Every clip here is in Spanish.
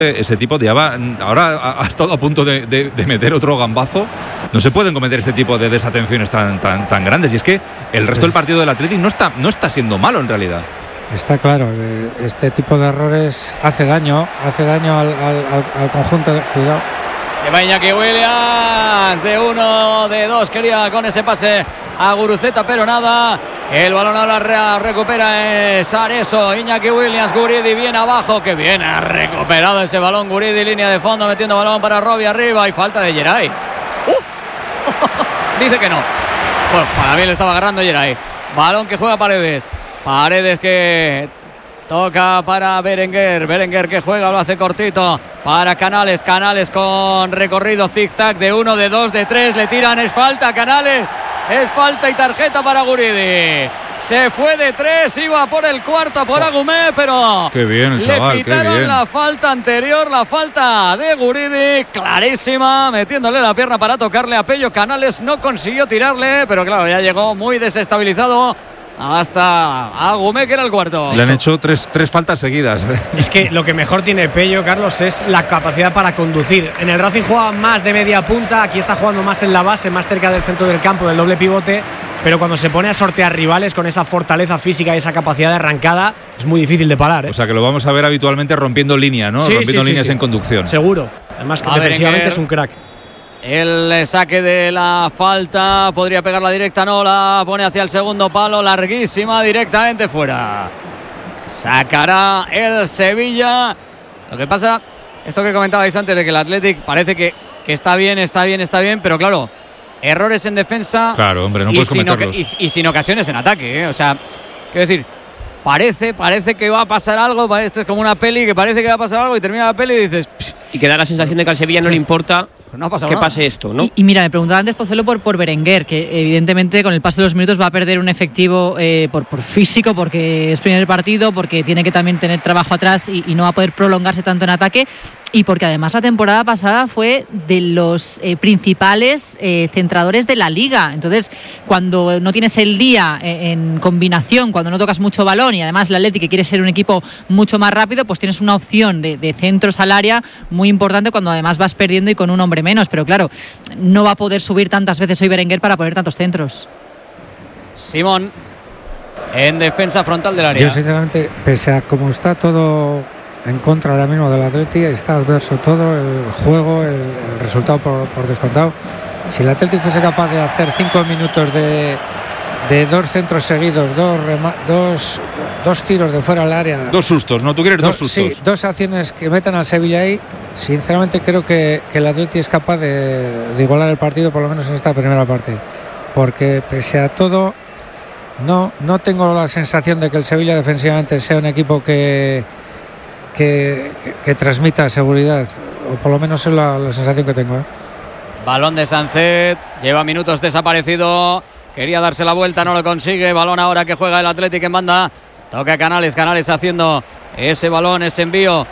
ese tipo ahora ha estado a punto de meter otro gambazo. No se pueden cometer este tipo de desatenciones tan grandes. Y es que el resto del partido del Athletic no está siendo malo en realidad. Está claro, este tipo de errores hace daño al conjunto. Cuidado. Se va Iñaki Williams, de 1, de 2, quería con ese pase a Guruceta, pero nada. El balón ahora recupera es Areso. Iñaki Williams, Guridi bien abajo, que bien ha recuperado ese balón Guridi, línea de fondo, metiendo balón para Robbie arriba y falta de Geray. Dice que no. Bueno, para mí le estaba agarrando Geray. Balón que juega Paredes que toca para Berenguer que juega, lo hace cortito para Canales con recorrido zigzag, de 1, de 2, de 3, le tiran, es falta Canales, es falta y tarjeta para Guridi. Se fue de 3, iba por el cuarto por Agumé, pero qué bien el chaval, le quitaron la falta anterior, la falta de Guridi, clarísima, metiéndole la pierna para tocarle a Pello. Canales no consiguió tirarle, pero claro, ya llegó muy desestabilizado hasta Agumé, que era el cuarto. Le han hecho tres faltas seguidas. Es que lo que mejor tiene Pello, Carlos, es la capacidad para conducir. En el Racing juega más de media punta, aquí está jugando más en la base, más cerca del centro del campo, del doble pivote, pero cuando se pone a sortear rivales con esa fortaleza física y esa capacidad de arrancada, es muy difícil de parar, ¿eh? O sea que lo vamos a ver habitualmente rompiendo línea, ¿no? Sí, rompiendo líneas sí. En conducción. Seguro. Además que defensivamente es un crack. El saque de la falta, podría pegar la directa, no, la pone hacia el segundo palo, larguísima, directamente fuera. Sacará el Sevilla. Lo que pasa, esto que comentabais antes de que el Athletic parece que está bien, pero claro, errores en defensa. Claro, hombre, no puedes cometerlos. Y sin ocasiones en ataque, ¿eh? O sea, quiero decir, parece que va a pasar algo, esto es como una peli que parece que va a pasar algo y termina la peli y dices... Y que da la sensación de que al Sevilla no le importa no ha que pase esto, ¿no? Y mira, me preguntaba antes Pozuelo por Berenguer, que evidentemente con el paso de los minutos va a perder un efectivo por físico, porque es primer partido, porque tiene que también tener trabajo atrás y no va a poder prolongarse tanto en ataque. Y porque además la temporada pasada fue de los principales centradores de la Liga. Entonces, cuando no tienes el día en combinación, cuando no tocas mucho balón y además el Athletic, que quiere ser un equipo mucho más rápido, pues tienes una opción de centros al área muy importante cuando además vas perdiendo y con un hombre menos. Pero claro, no va a poder subir tantas veces hoy Berenguer para poner tantos centros. Simón, en defensa frontal del área. Yo sinceramente, pese a cómo está todo en contra ahora mismo del Athletic, está adverso todo, el juego, el resultado por descontado. Si el Athletic fuese capaz de hacer 5 minutos de 2 centros seguidos, dos tiros de fuera del área, 2 sustos, ¿no? ¿Tú quieres 2 sustos? Sí, 2 acciones que metan al Sevilla ahí. Sinceramente creo que el Athletic es capaz de igualar el partido, por lo menos en esta primera parte, porque pese a todo no tengo la sensación de que el Sevilla defensivamente sea un equipo que transmita seguridad, o por lo menos es la sensación que tengo, ¿eh? Balón de Sancet, lleva minutos desaparecido, quería darse la vuelta, no lo consigue. Balón ahora que juega el Athletic en banda, toca Canales haciendo ese balón, ese envío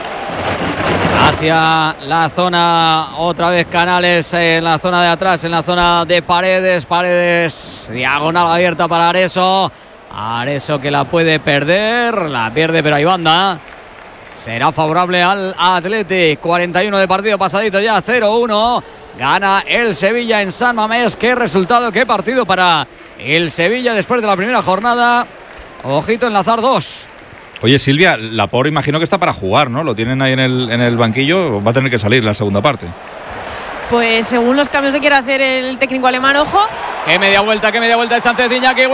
hacia la zona, otra vez Canales en la zona de atrás, en la zona de Paredes, diagonal abierta para Areso que la puede perder, la pierde pero hay banda. Será favorable al Athletic. 41 de partido pasadito ya, 0-1. Gana el Sevilla en San Mamés. Qué resultado, qué partido para el Sevilla después de la primera jornada. Ojito, enlazar 2. Oye, Silvia, Laporte imagino que está para jugar, ¿no? Lo tienen ahí en el banquillo, va a tener que salir en la segunda parte. Pues según los cambios que quiere hacer el técnico alemán, ojo. Qué media vuelta de Sánchez, Iñaki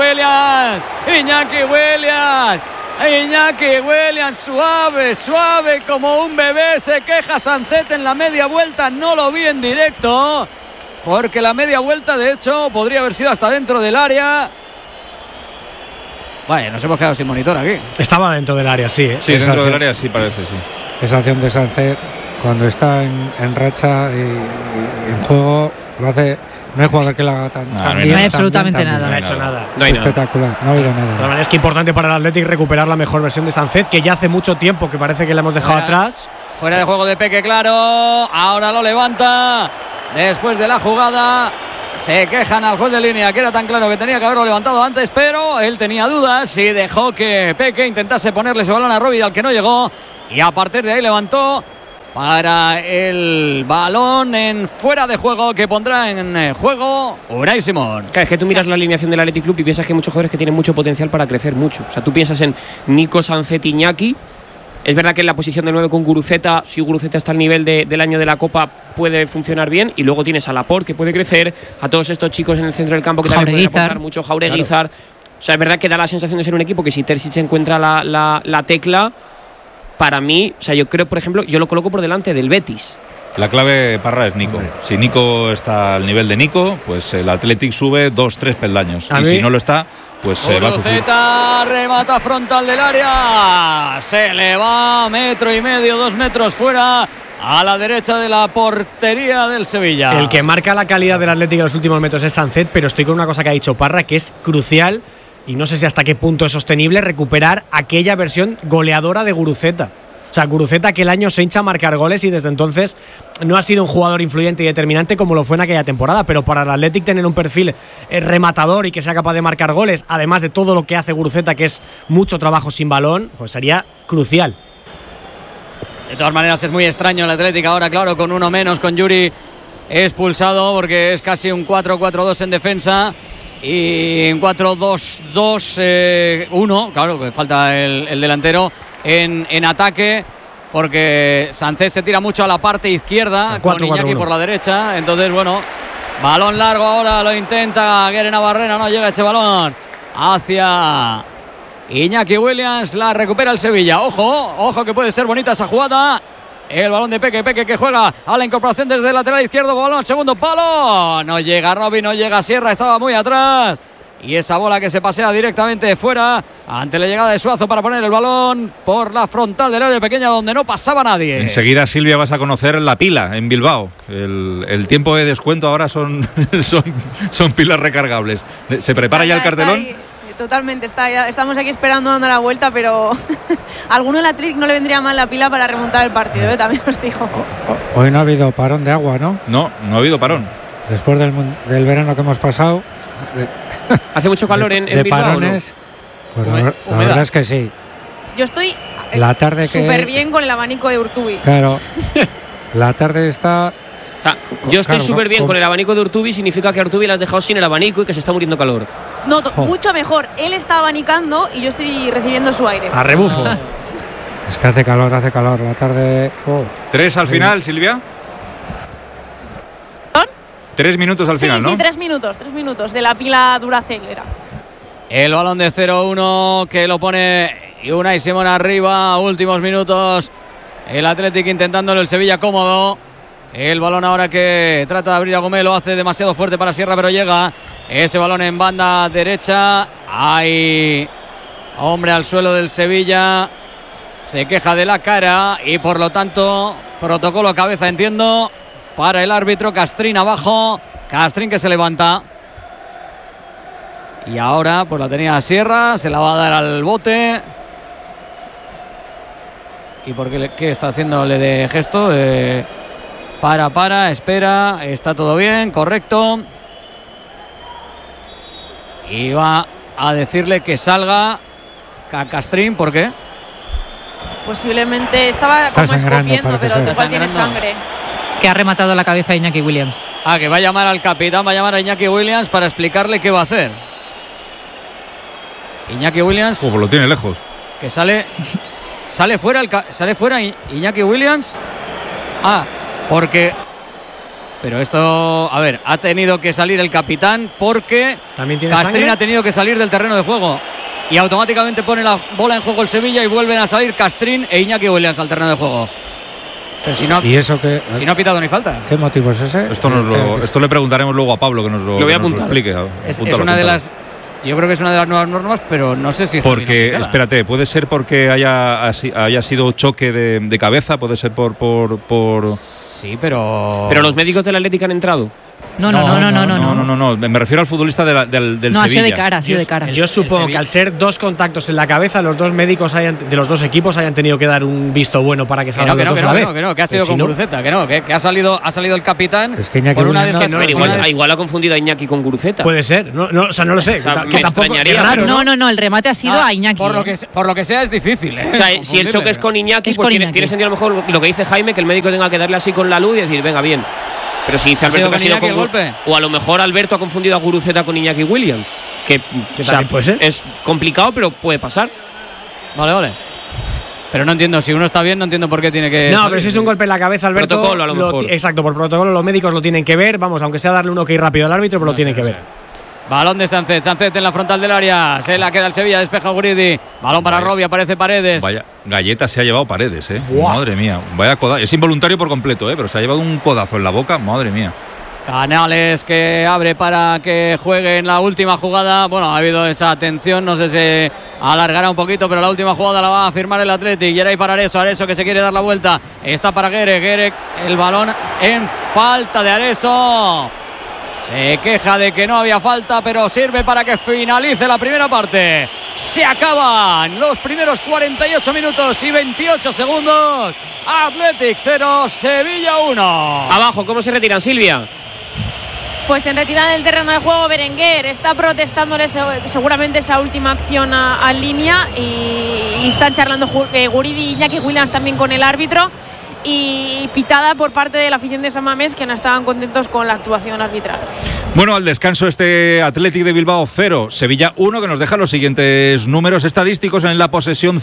Williams, suave como un bebé. Se queja Sancet en la media vuelta. No lo vi en directo, porque la media vuelta de hecho podría haber sido hasta dentro del área. Vaya, nos hemos quedado sin monitor aquí. Estaba dentro del área, sí, ¿eh? Sí, dentro del área sí parece, sí. Esa acción de Sancet, cuando está en racha y en juego, lo hace. No hay jugador que la haga tan bien. No hay absolutamente nada. No ha hecho nada. Es espectacular, no ha habido nada. De todas maneras, es que importante para el Athletic recuperar la mejor versión de Sancet, que ya hace mucho tiempo que parece que la hemos dejado atrás. Fuera de juego de Peque, claro. Ahora lo levanta. Después de la jugada, se quejan al juez de línea, que era tan claro que tenía que haberlo levantado antes, pero él tenía dudas y dejó que Peque intentase ponerle ese balón a Robbie, al que no llegó. Y a partir de ahí levantó para el balón en fuera de juego que pondrá en juego Unai Simón. Claro, es que tú miras la alineación del Athletic Club y piensas que hay muchos jugadores que tienen mucho potencial para crecer mucho. O sea, tú piensas en Nico, Sancet, Iñaki. Es verdad que en la posición de 9 con Guruceta, si Guruceta está al nivel del año de la Copa, puede funcionar bien. Y luego tienes a Laporte, que puede crecer, a todos estos chicos en el centro del campo que también pueden aportar mucho, Jaureguizar. Claro. O sea, es verdad que da la sensación de ser un equipo que si Terzic encuentra la tecla, para mí, o sea, yo creo, por ejemplo, yo lo coloco por delante del Betis. La clave, Parra, es Nico. Si Nico está al nivel de Nico, pues el Athletic sube 2-3 peldaños. Y si no lo está, pues se va a sufrir. Remata frontal del área. Se le va 1,5 metros, 2 metros fuera, a la derecha de la portería del Sevilla. El que marca la calidad del Athletic en los últimos metros es Sancet, pero estoy con una cosa que ha dicho Parra, que es crucial. Y no sé si hasta qué punto es sostenible recuperar aquella versión goleadora de Guruceta. O sea, Guruceta que el año se hincha a marcar goles y desde entonces no ha sido un jugador influyente y determinante como lo fue en aquella temporada. Pero para el Athletic tener un perfil rematador y que sea capaz de marcar goles, además de todo lo que hace Guruceta, que es mucho trabajo sin balón, pues sería crucial. De todas maneras es muy extraño el Athletic ahora, claro, con uno menos, con Yuri expulsado, porque es casi un 4-4-2 en defensa. Y en 4-2-2-1, claro, que falta el delantero en ataque, porque Sánchez se tira mucho a la parte izquierda, con Iñaki por la derecha. Entonces, bueno, balón largo ahora, lo intenta Guere Navarrena, no llega ese balón hacia Iñaki Williams, la recupera el Sevilla. Ojo que puede ser bonita esa jugada. El balón de Peque que juega a la incorporación desde el lateral izquierdo, balón al segundo palo, no llega Robin, no llega Sierra, estaba muy atrás, y esa bola que se pasea directamente fuera ante la llegada de Suazo para poner el balón por la frontal del área pequeña donde no pasaba nadie. Enseguida, Silvia, vas a conocer la pila en Bilbao. El tiempo de descuento ahora son pilas recargables. ¿Se prepara ya el cartelón? Totalmente, estamos aquí esperando dando la vuelta, pero a alguno del Athletic no le vendría mal la pila para remontar el partido, también os digo. Hoy no ha habido parón de agua, ¿no? No ha habido parón. Después del verano que hemos pasado. ¿Hace mucho calor en de Bilbao, parones? ¿No? Pues la verdad es que sí. Yo estoy la tarde súper bien con el abanico de Urtubi. Claro, la tarde está... O sea, yo estoy súper bien con el abanico de Urtubi, significa que a Urtubi le has dejado sin el abanico y que se está muriendo calor. No, mucho mejor. Él está abanicando y yo estoy recibiendo su aire. A rebufo. Es que hace calor, la tarde... 3 al final, Silvia. 3 minutos al final, ¿no? Sí, 3 minutos de la pila Duracell era. El balón de 0-1 que lo pone Unai Simón arriba, últimos minutos. El Athletic intentándolo, el Sevilla cómodo. El balón ahora que trata de abrir a Gómez, lo hace demasiado fuerte para Sierra, pero llega ese balón en banda derecha. Hay hombre al suelo del Sevilla, se queja de la cara y por lo tanto protocolo cabeza, entiendo, para el árbitro. Castrín abajo, Castrín que se levanta y ahora pues la tenía Sierra, se la va a dar al bote. ¿Y por qué está haciéndole de gesto? Para, espera, está todo bien, correcto. Y va a decirle que salga Castrín, ¿por qué? Posiblemente estaba como escupiendo, pero igual tiene sangre. Es que ha rematado la cabeza a Iñaki Williams. Que va a llamar al capitán, va a llamar a Iñaki Williams para explicarle qué va a hacer. Iñaki Williams. Pues lo tiene lejos. Que sale fuera Iñaki Williams. Porque... Pero esto, a ver, ha tenido que salir el capitán porque Castrín ha tenido que salir del terreno de juego. Y automáticamente pone la bola en juego el Sevilla y vuelven a salir Castrín e Iñaki Williams al terreno de juego. Pero si no, ¿y eso qué? Si no ha pitado ni falta. ¿Qué motivo es ese? Esto le preguntaremos luego a Pablo, que nos lo explique. Es una de las... Yo creo que es una de las nuevas normas, pero no sé si está porque, bien. espérate, puede ser porque haya sido choque de cabeza, puede ser por... Sí, pero... Pero los médicos del Atlético han entrado. No, me refiero al futbolista del Sevilla. No, ha sido de cara, ha sido de cara. Yo supongo que al ser dos contactos en la cabeza, los dos médicos de los dos equipos hayan tenido que dar un visto bueno para que salgan los dos a la vez. Que ha sido con Guruceta, que ha salido el capitán. Es que Iñaki por una vez igual ha confundido a Iñaki con Guruceta. Puede ser, no lo sé. Me extrañaría. Raro, no, el remate ha sido a Iñaki. Por lo que sea es difícil. O sea, si el choque es con Iñaki, pues tiene sentido a lo mejor lo que dice Jaime, que el médico tenga que darle así con la luz y decir, venga, bien. Pero si dice Alberto que ha sido con golpe. O a lo mejor Alberto ha confundido a Guruceta con Iñaki Williams. Que también puede ser. Es complicado, pero puede pasar. Vale. Pero no entiendo, si uno está bien, no entiendo por qué tiene que. No, pero si es un golpe en la cabeza, Alberto. Protocolo, a lo mejor. Exacto, por protocolo los médicos lo tienen que ver. Vamos, aunque sea darle un ok rápido al árbitro, pero lo tienen que ver. Balón de Sánchez en la frontal del área. Se la queda el Sevilla, despeja Guridi. Balón para Robbie, aparece Paredes. Vaya galleta se ha llevado Paredes, Wow. Madre mía. Vaya codazo. Es involuntario por completo, pero se ha llevado un codazo en la boca. Madre mía. Canales que abre para que juegue en la última jugada. Bueno, ha habido esa tensión, no sé si alargará un poquito, pero la última jugada la va a firmar el Athletic. Y ahora hay para Areso que se quiere dar la vuelta. Está para Guerec, el balón en falta de Areso. Se queja de que no había falta, pero sirve para que finalice la primera parte. Se acaban los primeros 48 minutos y 28 segundos. Athletic 0, Sevilla 1. Abajo, ¿cómo se retiran, Silvia? Pues en retirada del terreno de juego, Berenguer está protestándole seguramente esa última acción a línea y están charlando Guridi y Iñaki Williams también con el árbitro. Y pitada por parte de la afición de San Mamés, que no estaban contentos con la actuación arbitral. Bueno, al descanso Athletic de Bilbao 0, Sevilla 1, que nos deja los siguientes números estadísticos. En la posesión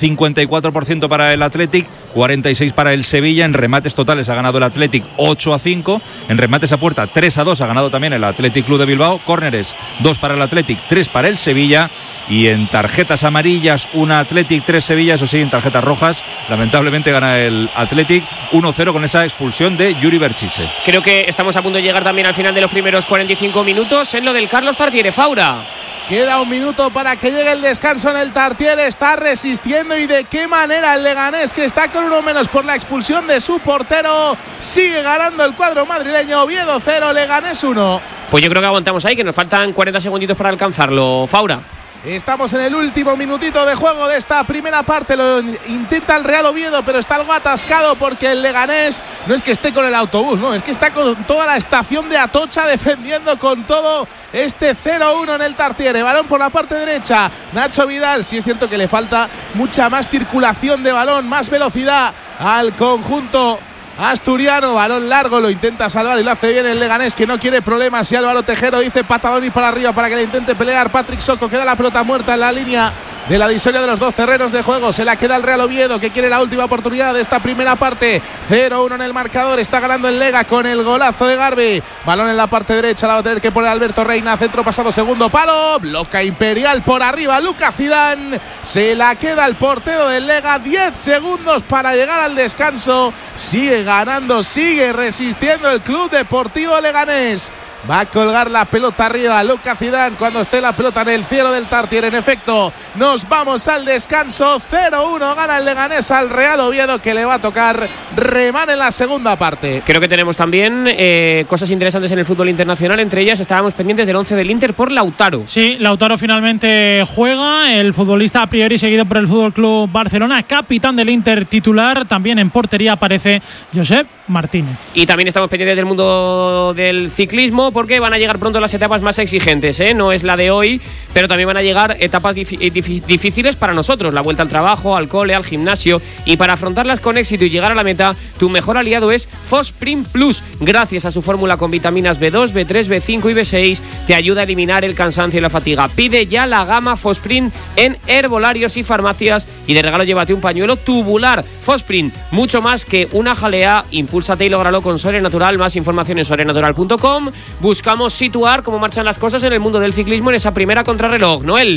54% para el Athletic, 46% para el Sevilla. En remates totales ha ganado el Athletic 8-5. En remates a puerta 3-2 ha ganado también el Athletic Club de Bilbao. Córneres 2 para el Athletic, 3 para el Sevilla. Y en tarjetas amarillas, una Athletic, 3 Sevilla. Eso sí, en tarjetas rojas, lamentablemente gana el Athletic 1-0 con esa expulsión de Yuri Berchiche. Creo que estamos a punto de llegar también al final de los primeros 45 minutos en lo del Carlos Tartiere. Faura. Queda un minuto para que llegue el descanso en el Tartiere. Está resistiendo y de qué manera el Leganés, que está con uno menos por la expulsión de su portero. Sigue ganando el cuadro madrileño. Oviedo 0, Leganés 1. Pues yo creo que aguantamos ahí, que nos faltan 40 segunditos para alcanzarlo. Faura. Estamos en el último minutito de juego de esta primera parte. Lo intenta el Real Oviedo, pero está algo atascado porque el Leganés no es que esté con el autobús, no, es que está con toda la estación de Atocha defendiendo con todo este 0-1 en el Tartiere. Balón por la parte derecha, Nacho Vidal. Sí es cierto que le falta mucha más circulación de balón, más velocidad al conjunto asturiano. Balón largo, lo intenta salvar y lo hace bien el Leganés, que no quiere problemas. Y Álvaro Tejero dice patadón y para arriba para que le intente pelear Patrick Soko. Queda la pelota muerta en la línea de la divisoria de los dos terrenos de juego. Se la queda el Real Oviedo, que quiere la última oportunidad de esta primera parte. 0-1 en el marcador. Está ganando el Lega con el golazo de Garbi. Balón en la parte derecha, la va a tener que poner Alberto Reina. Centro pasado, segundo palo. Bloca Imperial por arriba. Lucas Zidane. Se la queda el portero del Lega. 10 segundos para llegar al descanso. Sigue ganando, sigue resistiendo el Club Deportivo Leganés. Va a colgar la pelota arriba Lucas Zidane cuando esté la pelota en el cielo del Tartiere. En efecto, nos vamos al descanso. 0-1 gana el Leganés al Real Oviedo, que le va a tocar remar en la segunda parte. Creo que tenemos también cosas interesantes en el fútbol internacional. Entre ellas estábamos pendientes del 11 del Inter por Lautaro. Sí, Lautaro finalmente juega. El futbolista a priori seguido por el FC Barcelona, capitán del Inter titular. También en portería aparece Josep Martínez. Y también estamos pendientes del mundo del ciclismo, porque van a llegar pronto las etapas más exigentes, No es la de hoy, pero también van a llegar etapas difíciles para nosotros. La vuelta al trabajo, al cole, al gimnasio. Y para afrontarlas con éxito y llegar a la meta, tu mejor aliado es Fosprin Plus. Gracias a su fórmula con vitaminas B2, B3, B5 y B6, te ayuda a eliminar el cansancio y la fatiga. Pide ya la gama Fosprin en herbolarios y farmacias, y de regalo llévate un pañuelo tubular. Fosprin, mucho más que una jalea. Impúlsate y lógralo con Soria Natural. Más información en sorenatural.com. Buscamos situar cómo marchan las cosas en el mundo del ciclismo en esa primera contrarreloj. Noel.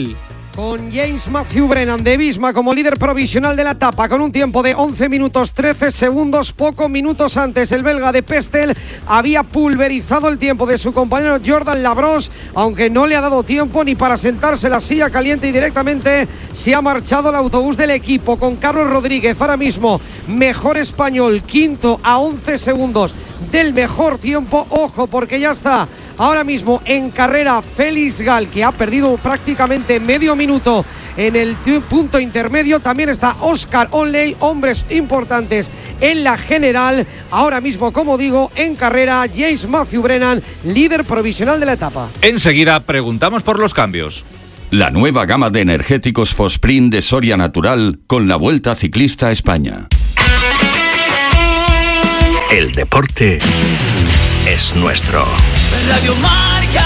con James Matthew Brennan de Visma como líder provisional de la etapa, con un tiempo de 11 minutos 13 segundos. Pocos minutos antes, el belga de Pestel había pulverizado el tiempo de su compañero Jordan Labros, aunque no le ha dado tiempo ni para sentarse en la silla caliente, y directamente se ha marchado el autobús del equipo con Carlos Rodríguez, ahora mismo mejor español, quinto a 11 segundos del mejor tiempo. Ojo, porque ya está ahora mismo en carrera Félix Gal, que ha perdido prácticamente medio minuto en el punto intermedio. También está Oscar Onley, hombres importantes en la general. Ahora mismo, como digo, en carrera James Matthew Brennan, líder provisional de la etapa. Enseguida preguntamos por los cambios. La nueva gama de energéticos Fosprint de Soria Natural con la Vuelta Ciclista a España. El deporte es nuestro. Radio Marca.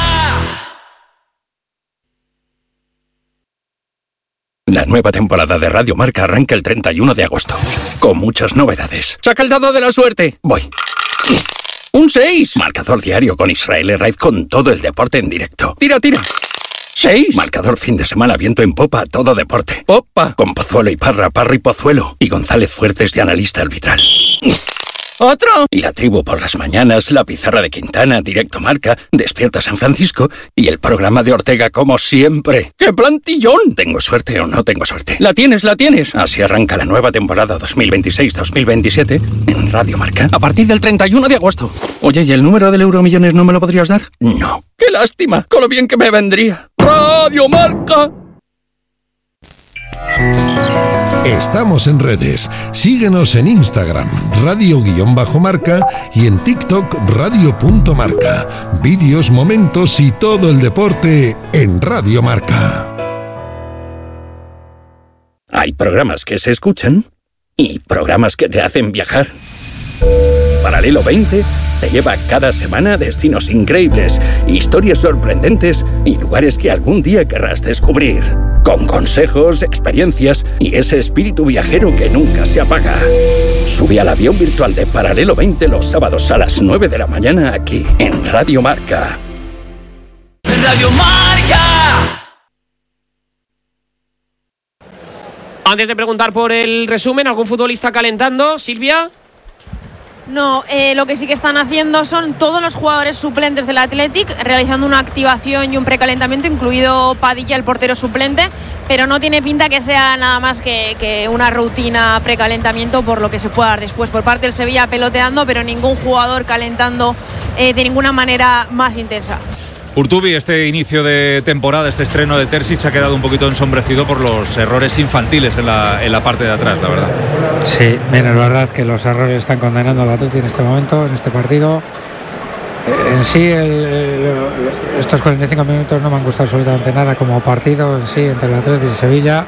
La nueva temporada de Radio Marca arranca el 31 de agosto, con muchas novedades. ¡Saca el dado de la suerte! Voy. ¡Un 6! Marcador diario con Israel Herraiz con todo el deporte en directo. ¡Tira, tira! 6. Marcador fin de semana, viento en popa, todo deporte. ¡Popa! Con Pozuelo y Parra, Parra y Pozuelo. Y González Fuertes de analista arbitral. ¡Otro! Y la tribu por las mañanas, la pizarra de Quintana, Directo Marca, Despierta San Francisco y el programa de Ortega como siempre. ¡Qué plantillón! ¿Tengo suerte o no tengo suerte? ¡La tienes, la tienes! Así arranca la nueva temporada 2026-2027 en Radio Marca a partir del 31 de agosto. Oye, ¿y el número del Euromillones no me lo podrías dar? No. ¡Qué lástima! Con lo bien que me vendría. Radio Marca. Estamos en redes. Síguenos en Instagram, radio_marca, y en TikTok, radio.marca. Vídeos, momentos y todo el deporte en Radio Marca. Hay programas que se escuchan y programas que te hacen viajar. Paralelo 20 te lleva cada semana a destinos increíbles, historias sorprendentes y lugares que algún día querrás descubrir. Con consejos, experiencias y ese espíritu viajero que nunca se apaga. Sube al avión virtual de Paralelo 20 los sábados a las 9 de la mañana aquí en Radio Marca. Radio Marca. Antes de preguntar por el resumen, ¿algún futbolista calentando, Silvia? No, lo que sí que están haciendo son todos los jugadores suplentes del Athletic realizando una activación y un precalentamiento, incluido Padilla, el portero suplente, pero no tiene pinta que sea nada más que una rutina precalentamiento, por lo que se pueda dar después por parte del Sevilla peloteando, pero ningún jugador calentando de ninguna manera más intensa. Urtubi, este inicio de temporada, este estreno de Terzic ha quedado un poquito ensombrecido por los errores infantiles en la parte de atrás, la verdad. Sí, bien, es verdad que los errores están condenando al Atleti en este momento, en este partido. En sí, estos 45 minutos no me han gustado absolutamente nada como partido en sí entre el Atleti y Sevilla.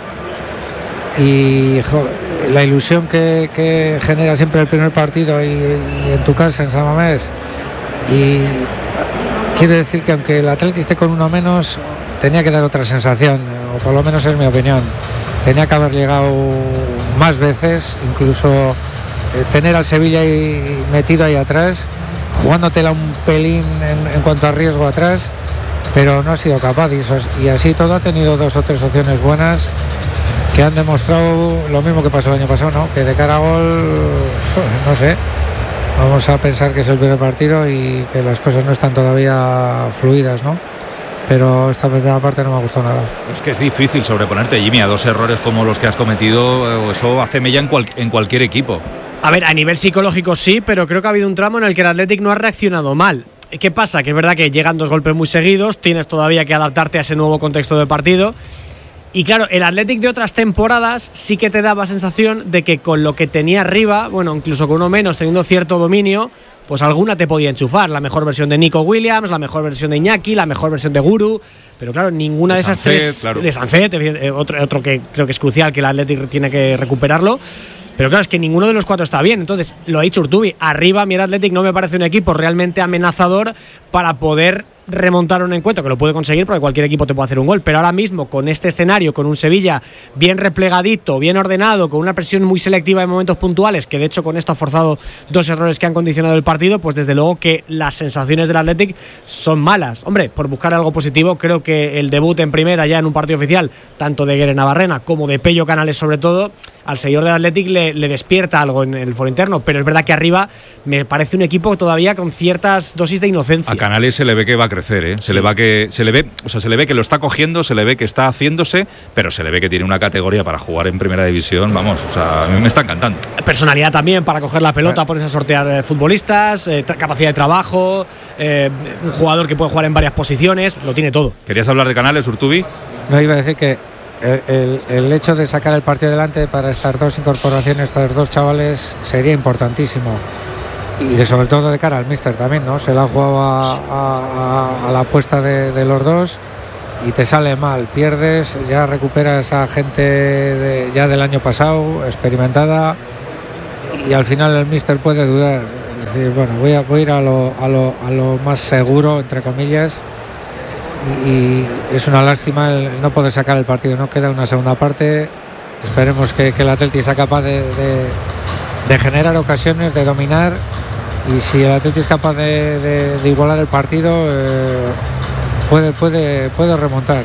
Y la ilusión que genera siempre el primer partido y en tu casa, en San Mamés. Y quiero decir que aunque el Atleti esté con uno menos, tenía que dar otra sensación, o por lo menos es mi opinión. Tenía que haber llegado más veces, incluso tener al Sevilla ahí metido ahí atrás, jugándotela un pelín en cuanto a riesgo atrás, pero no ha sido capaz. Y así todo ha tenido 2 o 3 opciones buenas que han demostrado lo mismo que pasó el año pasado, ¿no? Que de cara a gol, no sé. Vamos a pensar que es el primer partido y que las cosas no están todavía fluidas, ¿no? Pero esta primera parte no me ha gustado nada. Es que es difícil sobreponerte, Jimmy, a 2 errores como los que has cometido. Eso hace mella en cualquier equipo. A ver, a nivel psicológico sí, pero creo que ha habido un tramo en el que el Athletic no ha reaccionado mal. ¿Qué pasa? Que es verdad que llegan 2 golpes muy seguidos, tienes todavía que adaptarte a ese nuevo contexto de partido. Y claro, el Athletic de otras temporadas sí que te daba sensación de que con lo que tenía arriba, bueno, incluso con uno menos, teniendo cierto dominio, pues alguna te podía enchufar. La mejor versión de Nico Williams, la mejor versión de Iñaki, la mejor versión de Guru. Pero claro, ninguna de esas tres. Claro. De Sancet, otro que creo que es crucial, que el Athletic tiene que recuperarlo. Pero claro, es que ninguno de los 4 está bien. Entonces, lo ha dicho Urtubi, arriba mi Athletic no me parece un equipo realmente amenazador para poder remontar un encuentro, que lo puede conseguir porque cualquier equipo te puede hacer un gol, pero ahora mismo con este escenario, con un Sevilla bien replegadito, bien ordenado, con una presión muy selectiva en momentos puntuales, que de hecho con esto ha forzado 2 errores que han condicionado el partido, pues desde luego que las sensaciones del Athletic son malas. Hombre, por buscar algo positivo, creo que el debut en primera ya en un partido oficial, tanto de Guere Navarrena como de Pello Canales sobre todo, al seguidor del Athletic le despierta algo en el foro interno, pero es verdad que arriba me parece un equipo todavía con ciertas dosis de inocencia. A Canales se le ve que va a crecer, ¿eh? Se le ve que lo está cogiendo, se le ve que está haciéndose, pero se le ve que tiene una categoría para jugar en primera división, vamos, o sea, a mí me está encantando. Personalidad también para coger la pelota, ponerse a sortear futbolistas, capacidad de trabajo, un jugador que puede jugar en varias posiciones, lo tiene todo. ¿Querías hablar de Canales, Urtubi? No, iba a decir que el hecho de sacar el partido adelante para estas 2 incorporaciones, estos 2 chavales, sería importantísimo. Y sobre todo de cara al míster también, ¿no? Se la ha jugado a la apuesta de los 2 y te sale mal, pierdes, ya recuperas a gente ya del año pasado, experimentada, y al final el míster puede dudar. Es decir, bueno, voy a ir a lo más seguro, entre comillas, y es una lástima el no poder sacar el partido. No queda una segunda parte, esperemos que el Atleti sea capaz de generar ocasiones, de dominar, y si el Atleti es capaz de igualar el partido, puede remontar.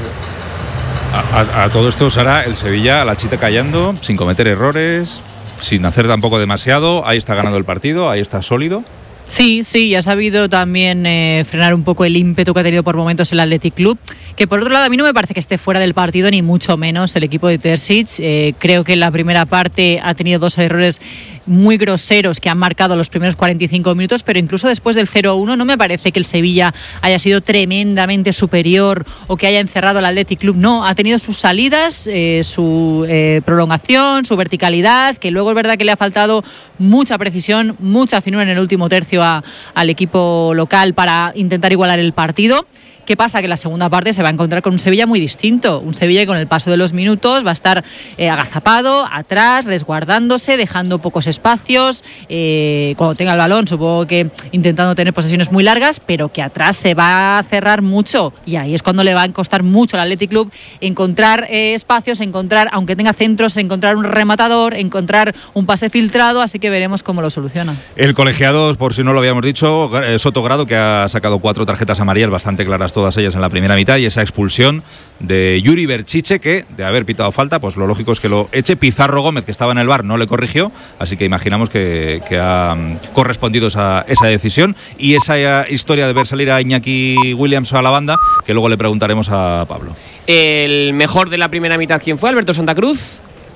A todo esto, Sara, el Sevilla, la chita callando, sin cometer errores, sin hacer tampoco demasiado, ahí está ganando el partido, ahí está sólido. Sí, y ha sabido también frenar un poco el ímpetu que ha tenido por momentos el Athletic Club, que por otro lado a mí no me parece que esté fuera del partido, ni mucho menos el equipo de Terzic. Creo que en la primera parte ha tenido 2 errores muy groseros que han marcado los primeros 45 minutos, pero incluso después del 0-1 no me parece que el Sevilla haya sido tremendamente superior o que haya encerrado al Athletic Club. No, ha tenido sus salidas, su prolongación, su verticalidad, que luego es verdad que le ha faltado mucha precisión, mucha finura en el último tercio al equipo local para intentar igualar el partido. ¿Qué pasa? Que la segunda parte se va a encontrar con un Sevilla muy distinto. Un Sevilla que con el paso de los minutos va a estar agazapado, atrás, resguardándose, dejando pocos espacios. Cuando tenga el balón, supongo que intentando tener posesiones muy largas, pero que atrás se va a cerrar mucho. Y ahí es cuando le va a costar mucho al Athletic Club encontrar espacios, aunque tenga centros, encontrar un rematador, encontrar un pase filtrado. Así que veremos cómo lo soluciona. El colegiado, por si no lo habíamos dicho, Soto Grado, que ha sacado 4 tarjetas amarillas bastante claras, todas ellas en la primera mitad, y esa expulsión de Yuri Berchiche, que de haber pitado falta, pues lo lógico es que lo eche. Pizarro Gómez, que estaba en el VAR, no le corrigió, así que imaginamos que ha correspondido esa decisión. Y esa historia de ver salir a Iñaki Williams a la banda, que luego le preguntaremos a Pablo. El mejor de la primera mitad, ¿quién fue? ¿Alberto Santa Cruz?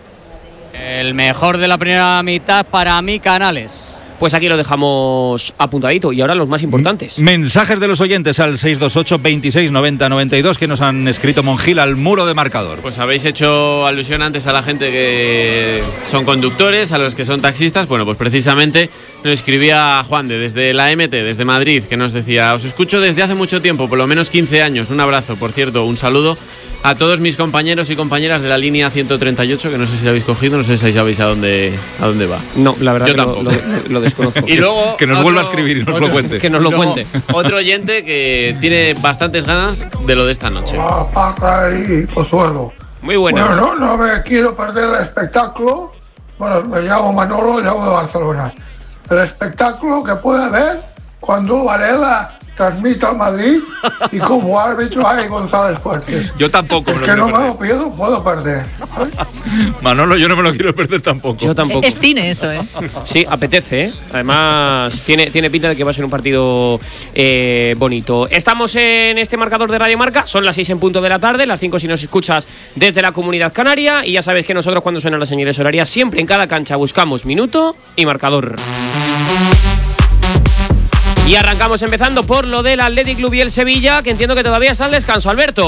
El mejor de la primera mitad para mí, Canales. Pues aquí lo dejamos apuntadito. Y ahora los más importantes. Mensajes de los oyentes al 628 26 90 92 que nos han escrito Monjil al muro de marcador. Pues habéis hecho alusión antes a la gente que son conductores, a los que son taxistas. Bueno, pues precisamente nos escribía Juan desde la MT, desde Madrid, que nos decía: os escucho desde hace mucho tiempo, por lo menos 15 años. Un abrazo, por cierto, un saludo a todos mis compañeros y compañeras de la línea 138, que no sé si lo habéis cogido, no sé si sabéis a dónde va. No, la verdad, yo que tampoco. Lo desconozco. Y luego que nos vuelva a escribir y nos lo cuente. Que nos lo cuente. Otro oyente que tiene bastantes ganas de lo de esta noche. Paca y Pozuelo. Muy buenas. Bueno, no me quiero perder el espectáculo. Bueno, me llamo Manolo, llamo de Barcelona. El espectáculo que puede haber cuando Varela transmite al Madrid y como árbitro hay González Fuertes. Yo tampoco me lo puedo perder. Manolo, yo no me lo quiero perder tampoco. Yo tampoco. Es cine eso, ¿eh? Sí, apetece, ¿eh? Además, tiene pinta de que va a ser un partido bonito. Estamos en este marcador de Radio Marca. Son las 6 en punto de la tarde, las 5 si nos escuchas desde la Comunidad Canaria. Y ya sabes que nosotros, cuando suenan las señales horarias, siempre en cada cancha buscamos minuto y marcador. Y arrancamos empezando por lo del Athletic Club y el Sevilla, que entiendo que todavía está al descanso, Alberto.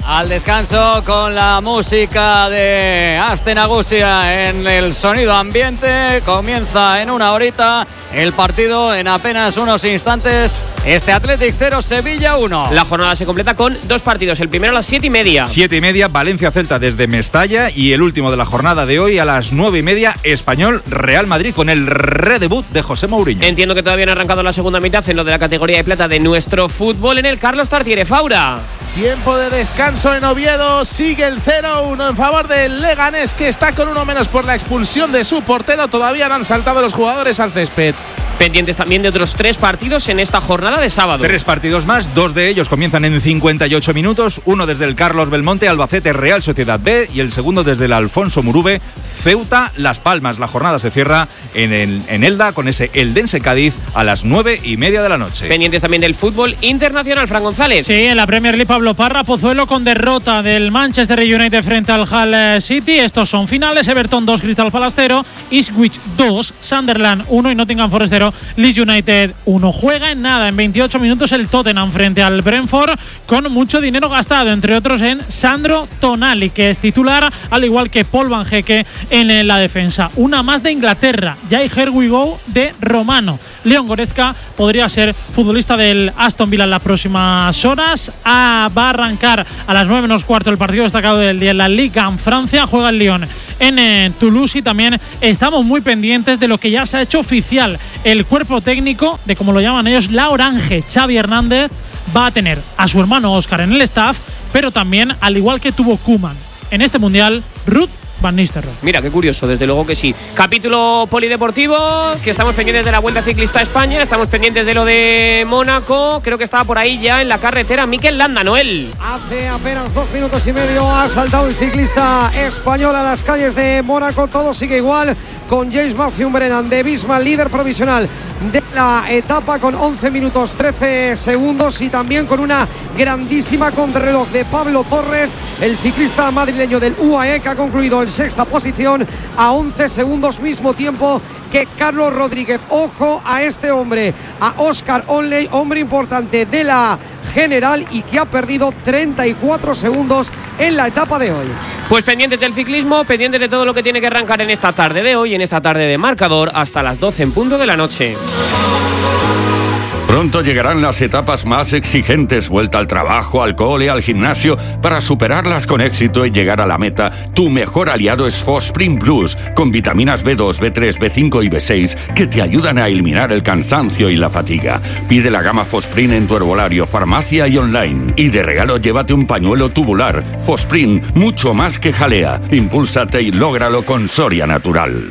al descanso con la música de Asten Agusia en el sonido ambiente. Comienza en una horita el partido, en apenas unos instantes. Este Athletic 0, Sevilla 1. La jornada se completa con 2 partidos. El primero a las 7:30. 7:30, Valencia-Celta desde Mestalla. Y el último de la jornada de hoy a las 9:30, Español-Real Madrid, con el redebut de José Mourinho. Entiendo que todavía no ha arrancado la segunda mitad en lo de la categoría de plata de nuestro fútbol en el Carlos Tartiere. Faura. Tiempo de descanso en Oviedo. Sigue el 0-1 en favor del Leganés, que está con uno menos por la expulsión de su portero. Todavía no han saltado los jugadores al césped. Pendientes también de otros 3 partidos en esta jornada de sábado. 3 partidos más, 2 de ellos comienzan en 58 minutos. Uno desde el Carlos Belmonte, Albacete, Real Sociedad B, y el segundo desde el Alfonso Murube, Ceuta, Las Palmas. La jornada se cierra en Elda con ese Eldense Cádiz a las 9:30 de la noche. Pendientes también del fútbol internacional, Fran González. Sí, en la Premier League, Pablo Parra, Pozuelo con derrota del Manchester United frente al Hull City. Estos son finales: Everton 2, Crystal Palace 0, Ipswich 2, Sunderland 1 y Nottingham Forest 0, Leeds United 1. Juega en nada, en 28 minutos, el Tottenham frente al Brentford, con mucho dinero gastado, entre otros en Sandro Tonali, que es titular, al igual que Paul Van Hecke en la defensa. Una más de Inglaterra, ya hay Here We Go de Romano. Leon Goretzka podría ser futbolista del Aston Villa en las próximas horas. Va a arrancar a las 9:15 el partido destacado del día en la Liga en Francia. Juega el Lyon en Toulouse, y también estamos muy pendientes de lo que ya se ha hecho oficial. El cuerpo técnico de, como lo llaman ellos, la Orange, Xavi Hernández, va a tener a su hermano Óscar en el staff, pero también, al igual que tuvo Koeman en este Mundial, Ruud Van Nistelrooy. Mira, qué curioso, desde luego que sí. Capítulo polideportivo, que estamos pendientes de la Vuelta Ciclista a España, estamos pendientes de lo de Mónaco. Creo que estaba por ahí ya en la carretera Mikel Landa, Noel. Hace apenas 2 minutos y medio ha saltado el ciclista español a las calles de Mónaco. Todo sigue igual, con James Matthew Brennan de Visma, líder provisional de la etapa, con 11 minutos 13 segundos, y también con una grandísima contrarreloj de Pablo Torres, el ciclista madrileño del UAE, que ha concluido en 6ª posición a 11 segundos, mismo tiempo que Carlos Rodríguez. Ojo a este hombre, a Oscar Onley, hombre importante de la general y que ha perdido 34 segundos en la etapa de hoy. Pues pendientes del ciclismo, pendientes de todo lo que tiene que arrancar en esta tarde de hoy, en esta tarde de marcador, hasta las 12 en punto de la noche. Pronto llegarán las etapas más exigentes, vuelta al trabajo, al cole, al gimnasio. Para superarlas con éxito y llegar a la meta, tu mejor aliado es Fosprint Plus, con vitaminas B2, B3, B5 y B6 que te ayudan a eliminar el cansancio y la fatiga. Pide la gama Fosprint en tu herbolario, farmacia y online. Y de regalo llévate un pañuelo tubular. Fosprint, mucho más que jalea. Impúlsate y lógralo con Soria Natural.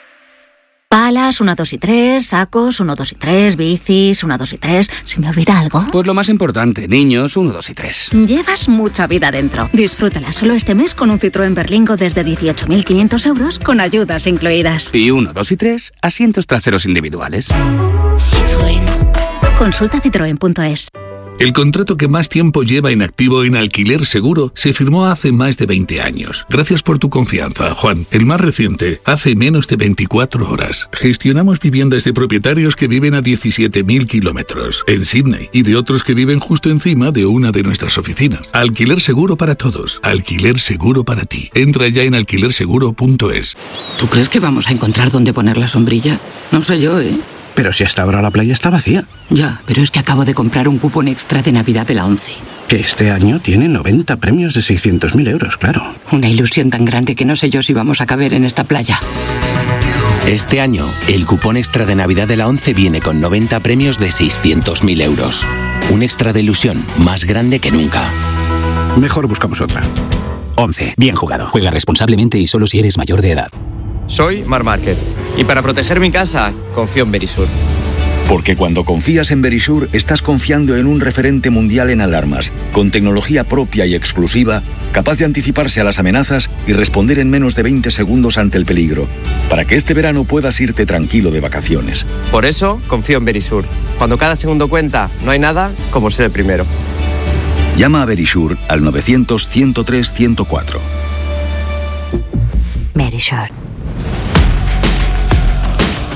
Palas, 1, 2 y 3, sacos, 1, 2 y 3, bicis, 1, 2 y 3. ¿Se me olvida algo? Pues lo más importante, niños, 1, 2 y 3. Llevas mucha vida dentro. Disfrútala solo este mes con un Citroën Berlingo desde 18.500 euros, con ayudas incluidas. Y 1, 2 y 3, asientos traseros individuales. Citroën. Consulta citroen.es. El contrato que más tiempo lleva inactivo en Alquiler Seguro se firmó hace más de 20 años. Gracias por tu confianza, Juan. El más reciente, hace menos de 24 horas. Gestionamos viviendas de propietarios que viven a 17.000 kilómetros en Sydney y de otros que viven justo encima de una de nuestras oficinas. Alquiler Seguro para todos. Alquiler Seguro para ti. Entra ya en alquilerseguro.es. ¿Tú crees que vamos a encontrar dónde poner la sombrilla? No sé yo, ¿eh? Pero si hasta ahora la playa está vacía. Ya, pero es que acabo de comprar un cupón extra de Navidad de la ONCE. Que este año tiene 90 premios de 600.000 euros, claro. Una ilusión tan grande que no sé yo si vamos a caber en esta playa. Este año, el cupón extra de Navidad de la ONCE viene con 90 premios de 600.000 euros. Un extra de ilusión más grande que nunca. Mejor buscamos otra. ONCE. Bien jugado. Juega responsablemente y solo si eres mayor de edad. Soy Marc Márquez y para proteger mi casa confío en Verisur. Porque cuando confías en Verisur estás confiando en un referente mundial en alarmas, con tecnología propia y exclusiva, capaz de anticiparse a las amenazas y responder en menos de 20 segundos ante el peligro, para que este verano puedas irte tranquilo de vacaciones. Por eso confío en Verisur. Cuando cada segundo cuenta, no hay nada como ser el primero. Llama a Verisur al 900-103-104. Verisur.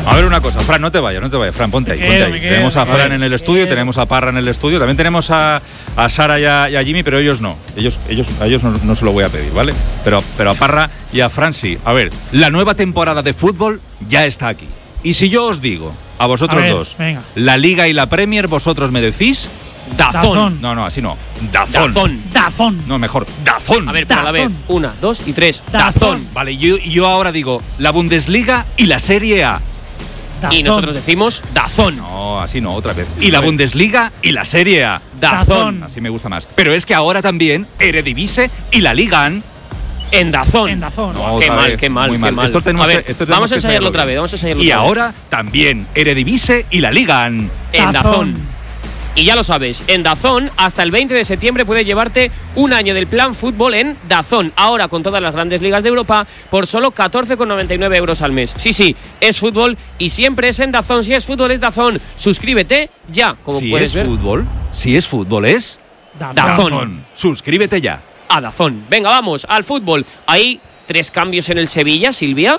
A ver una cosa, Fran, no te vayas, Fran, ponte ahí. Tenemos a Fran en el estudio, tenemos a Parra en el estudio, también tenemos a Sara y a Jimmy, pero ellos no. A ellos no se lo voy a pedir, ¿vale? Pero a Parra y a Fran sí. A ver, la nueva temporada de fútbol ya está aquí. Y si yo os digo a vosotros dos, venga, la Liga y la Premier, vosotros me decís Dazón. No, así no. Dazón. No, mejor, Dazón. A ver, para la vez. 1, 2 y 3. Dazón. Vale, y yo ahora digo la Bundesliga y la Serie A. Dazón. Y nosotros decimos Dazón. No, así no, otra vez. Y la Bundesliga y la Serie A. Dazón. Así me gusta más. Pero es que ahora también Eredivisie y la Liga en Dazón. No, qué mal. Esto a ver, vamos a ensayarlo otra vez. Y ahora también Eredivisie y la Liga en Dazón. Y ya lo sabes, en Dazón, hasta el 20 de septiembre puedes llevarte un año del plan fútbol en Dazón. Ahora con todas las grandes ligas de Europa por solo 14,99 euros al mes. Sí, es fútbol y siempre es en Dazón. Si es fútbol, es Dazón. Suscríbete ya, como puedes ver. Si es fútbol, es Dazón. Suscríbete ya. A Dazón. Venga, vamos, al fútbol. Hay 3 cambios en el Sevilla, Silvia.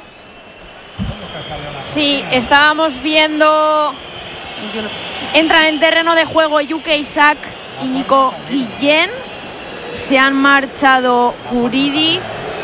Sí, estábamos viendo... Entran en el terreno de juego Yuke Isaac y Nico Guillén. Se han marchado Guridi.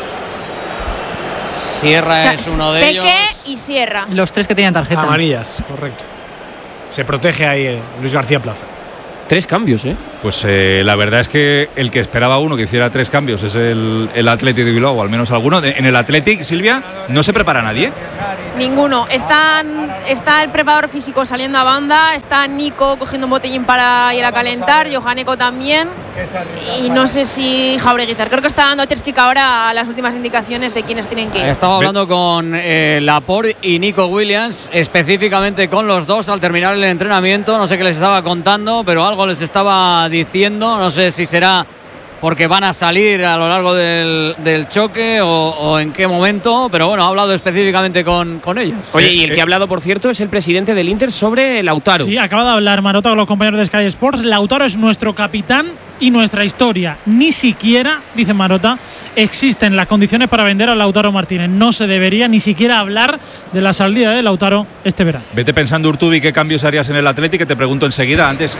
Sierra es uno de ellos. Peque y Sierra. Los 3 que tenían tarjeta. Amarillas, correcto. Se protege ahí Luis García Plaza. 3 cambios, ¿eh? Pues la verdad es que el que esperaba uno que hiciera 3 cambios es el Athletic de Bilbao, o al menos alguno. En el Athletic, Silvia, ¿no se prepara nadie? Ninguno. Está el preparador físico saliendo a banda, está Nico cogiendo un botellín para ir a calentar, Johaneko también, y no sé si Jaureguizar. Creo que está dando Terzic ahora las últimas indicaciones de quiénes tienen que ir. Estaba hablando con Laporte y Nico Williams, específicamente con los dos al terminar el entrenamiento. No sé qué les estaba contando, pero algo les estaba diciendo. No sé si será porque van a salir a lo largo del choque o en qué momento, pero bueno, ha hablado específicamente con ellos. Oye, y el que ha hablado, por cierto, es el presidente del Inter sobre Lautaro. Sí, acaba de hablar Marota con los compañeros de Sky Sports. Lautaro es nuestro capitán y nuestra historia. Ni siquiera, dice Marota, existen las condiciones para vender a Lautaro Martínez. No se debería ni siquiera hablar de la salida de Lautaro este verano. Vete pensando, Urtubi, qué cambios harías en el Athletic, que te pregunto enseguida. Antes,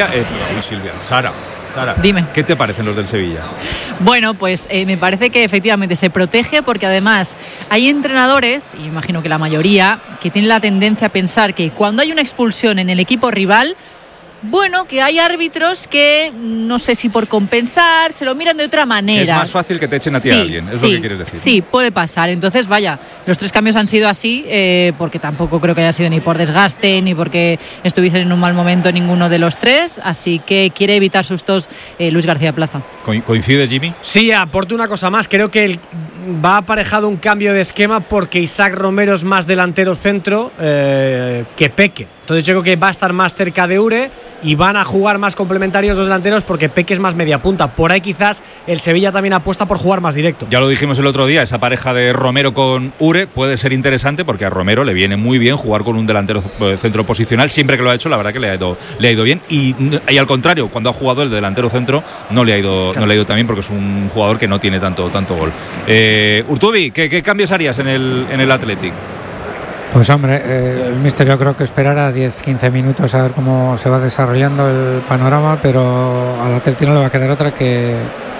Sara, dime. ¿Qué te parecen los del Sevilla? Bueno, pues me parece que efectivamente se protege, porque además hay entrenadores, y imagino que la mayoría, que tienen la tendencia a pensar que cuando hay una expulsión en el equipo rival, bueno, que hay árbitros que, no sé si por compensar, se lo miran de otra manera. Es más fácil que te echen a ti a alguien, es lo que quieres decir. Sí, puede pasar. Entonces, vaya, los 3 cambios han sido así, porque tampoco creo que haya sido ni por desgaste, ni porque estuviesen en un mal momento ninguno de los 3, así que quiere evitar sustos Luis García Plaza. ¿Coincide, Jimmy? Sí, aporto una cosa más. Creo que va aparejado un cambio de esquema porque Isaac Romero es más delantero centro que Peque. Entonces yo creo que va a estar más cerca de Ure y van a jugar más complementarios los delanteros porque Peque es más media punta. Por ahí quizás el Sevilla también apuesta por jugar más directo. Ya lo dijimos el otro día, esa pareja de Romero con Ure puede ser interesante porque a Romero le viene muy bien jugar con un delantero centro posicional. Siempre que lo ha hecho, la verdad que le ha ido bien. Y al contrario, cuando ha jugado el delantero centro no le ha ido tan bien porque es un jugador que no tiene tanto gol. Urtubi, ¿qué cambios harías en el Athletic? Pues hombre, el míster yo creo que esperará 10-15 minutos a ver cómo se va desarrollando el panorama, pero al Atleti no le va a quedar otra que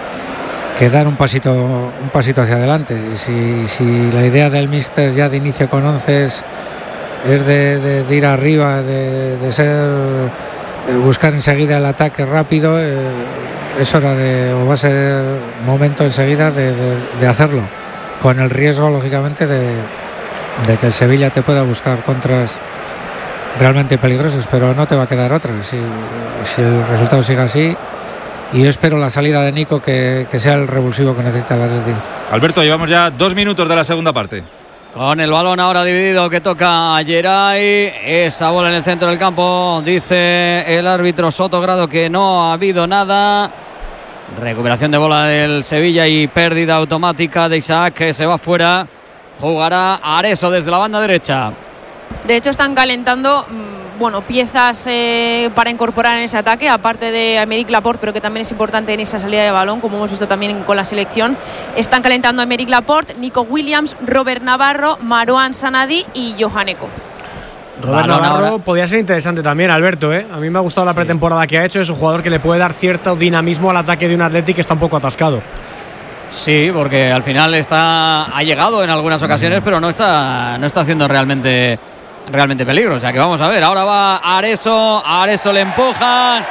dar un pasito hacia adelante. Y si la idea del míster ya de inicio con 11 es de ir arriba, de ser buscar enseguida el ataque rápido, es hora o va a ser momento enseguida de hacerlo, con el riesgo lógicamente de que el Sevilla te pueda buscar contras realmente peligrosos, pero no te va a quedar otra si el resultado sigue así. Y yo espero la salida de Nico que sea el revulsivo que necesita el Atlético. Alberto, llevamos ya 2 minutos de la segunda parte. Con el balón ahora dividido que toca a Geray. Esa bola en el centro del campo. Dice el árbitro Sotogrado que no ha habido nada. Recuperación de bola del Sevilla y pérdida automática de Isaac, que se va fuera. Jugará Areso desde la banda derecha. De hecho, están calentando piezas para incorporar en ese ataque, aparte de Aymeric Laporte, pero que también es importante en esa salida de balón, como hemos visto también con la selección. Están calentando Aymeric Laporte, Nico Williams, Robert Navarro, Marouane Sanadi y Johaneko. Robert Navarro podría ser interesante también, Alberto, ¿eh? A mí me ha gustado la pretemporada que ha hecho. Es un jugador que le puede dar cierto dinamismo al ataque de un Athletic que está un poco atascado. Sí, porque al final ha llegado en algunas ocasiones, pero no está haciendo realmente peligro. O sea que vamos a ver. Ahora va Areso le empujan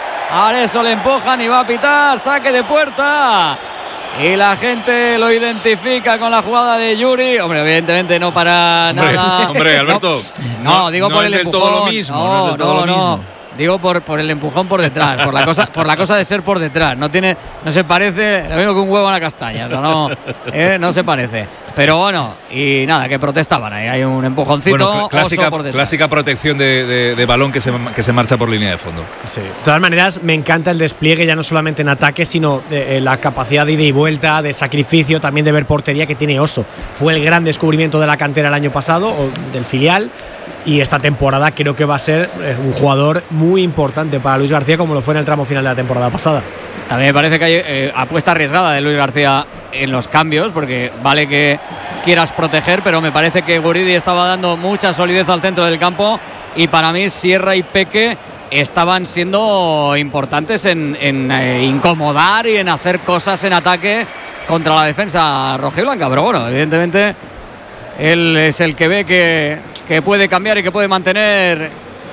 y va a pitar saque de puerta. Y la gente lo identifica con la jugada de Yuri. Hombre, evidentemente no para nada. Hombre, Alberto. No, digo por el empujón. Todo lo mismo, no. Digo por el empujón por detrás, por la cosa de ser por detrás. No se parece, lo mismo que un huevo a una castaña. No se parece. Pero bueno, y nada, que protestaban ahí. Hay un empujoncito, clásica, oso por detrás. Clásica protección de balón que se marcha por línea de fondo. Sí. De todas maneras, me encanta el despliegue, ya no solamente en ataque, sino la capacidad de ida y vuelta, de sacrificio, también de ver portería que tiene Oso. Fue el gran descubrimiento de la cantera el año pasado, o del filial. Y esta temporada creo que va a ser un jugador muy importante para Luis García, como lo fue en el tramo final de la temporada pasada. También me parece que hay apuesta arriesgada de Luis García en los cambios, porque vale que quieras proteger, pero me parece que Guridi estaba dando mucha solidez al centro del campo, y para mí Sierra y Peque estaban siendo importantes en incomodar y en hacer cosas en ataque contra la defensa rojiblanca. Pero bueno, evidentemente él es el que ve que puede cambiar y que puede mantener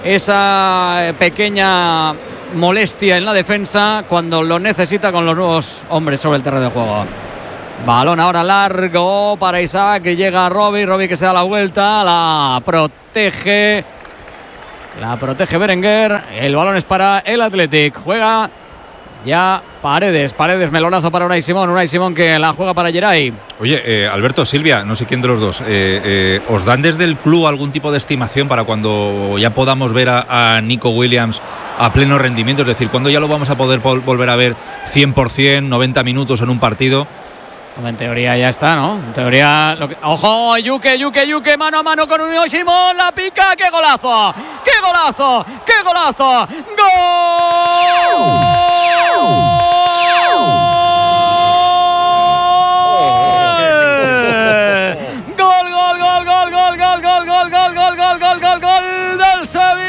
esa pequeña molestia en la defensa cuando lo necesita con los nuevos hombres sobre el terreno de juego. Balón ahora largo para Isaac, que llega Robbie que se da la vuelta, la protege Berenguer. El balón es para el Athletic. Juega ya Paredes, melonazo para Unai Simón que la juega para Geray. Oye, Alberto, Silvia, no sé quién de los dos, ¿os dan desde el club algún tipo de estimación para cuando ya podamos ver a Nico Williams a pleno rendimiento? Es decir, ¿cuándo ya lo vamos a poder volver a ver 100%, 90 minutos en un partido? En teoría ya está, ¿no? En teoría... ¡Ojo! Yuke, mano a mano con Unai Simón, la pica, ¡qué golazo! ¡Gol! Gol del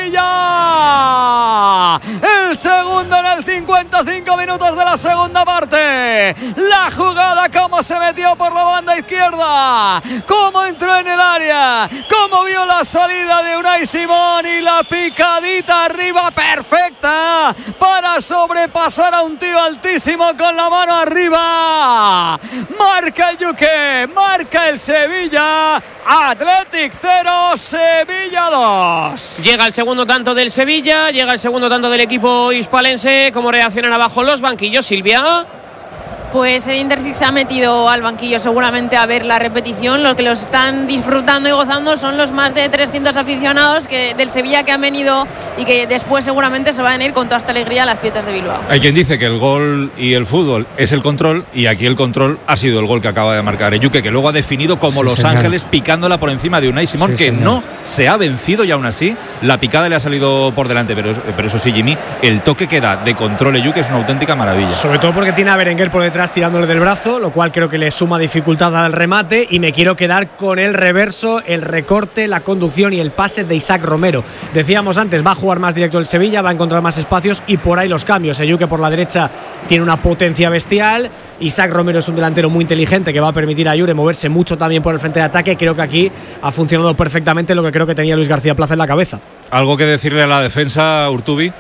Sevilla. El segundo en el 55 minutos de la segunda parte. La jugada, cómo se metió por la banda izquierda, cómo entró en el área, cómo vio la salida de Unai Simón y la picadita arriba perfecta para sobrepasar a un tío altísimo con la mano arriba. Marca el Yuque, marca el Sevilla. Athletic 0, Sevilla 2. Llega el segundo tanto del Sevilla, llega el segundo tanto del equipo hispalense. ¿Cómo reaccionan abajo los banquillos, Silvia? Pues el Intersix se ha metido al banquillo seguramente a ver la repetición. Los que los están disfrutando y gozando son los más de 300 aficionados del Sevilla que han venido y que después seguramente se van a ir con toda esta alegría a las fiestas de Bilbao. Hay quien dice que el gol y el fútbol es el control, y aquí el control ha sido el gol que acaba de marcar Eyuke, que luego ha definido como Los Ángeles picándola por encima de Unai Simón, que no se ha vencido, y aún así la picada le ha salido por delante. Pero eso sí, Jimmy, el toque que da de control Eyuke es una auténtica maravilla. Sobre todo porque tiene a Berenguer por detrás tirándole del brazo, lo cual creo que le suma dificultad al remate, y me quiero quedar con el reverso, el recorte, la conducción y el pase de Isaac Romero. Decíamos antes, va a jugar más directo el Sevilla, va a encontrar más espacios y por ahí los cambios. Eyuke por la derecha tiene una potencia bestial, Isaac Romero es un delantero muy inteligente que va a permitir a Yure moverse mucho también por el frente de ataque. Creo que aquí ha funcionado perfectamente lo que creo que tenía Luis García Plaza en la cabeza. ¿Algo que decirle a la defensa, Urtubi?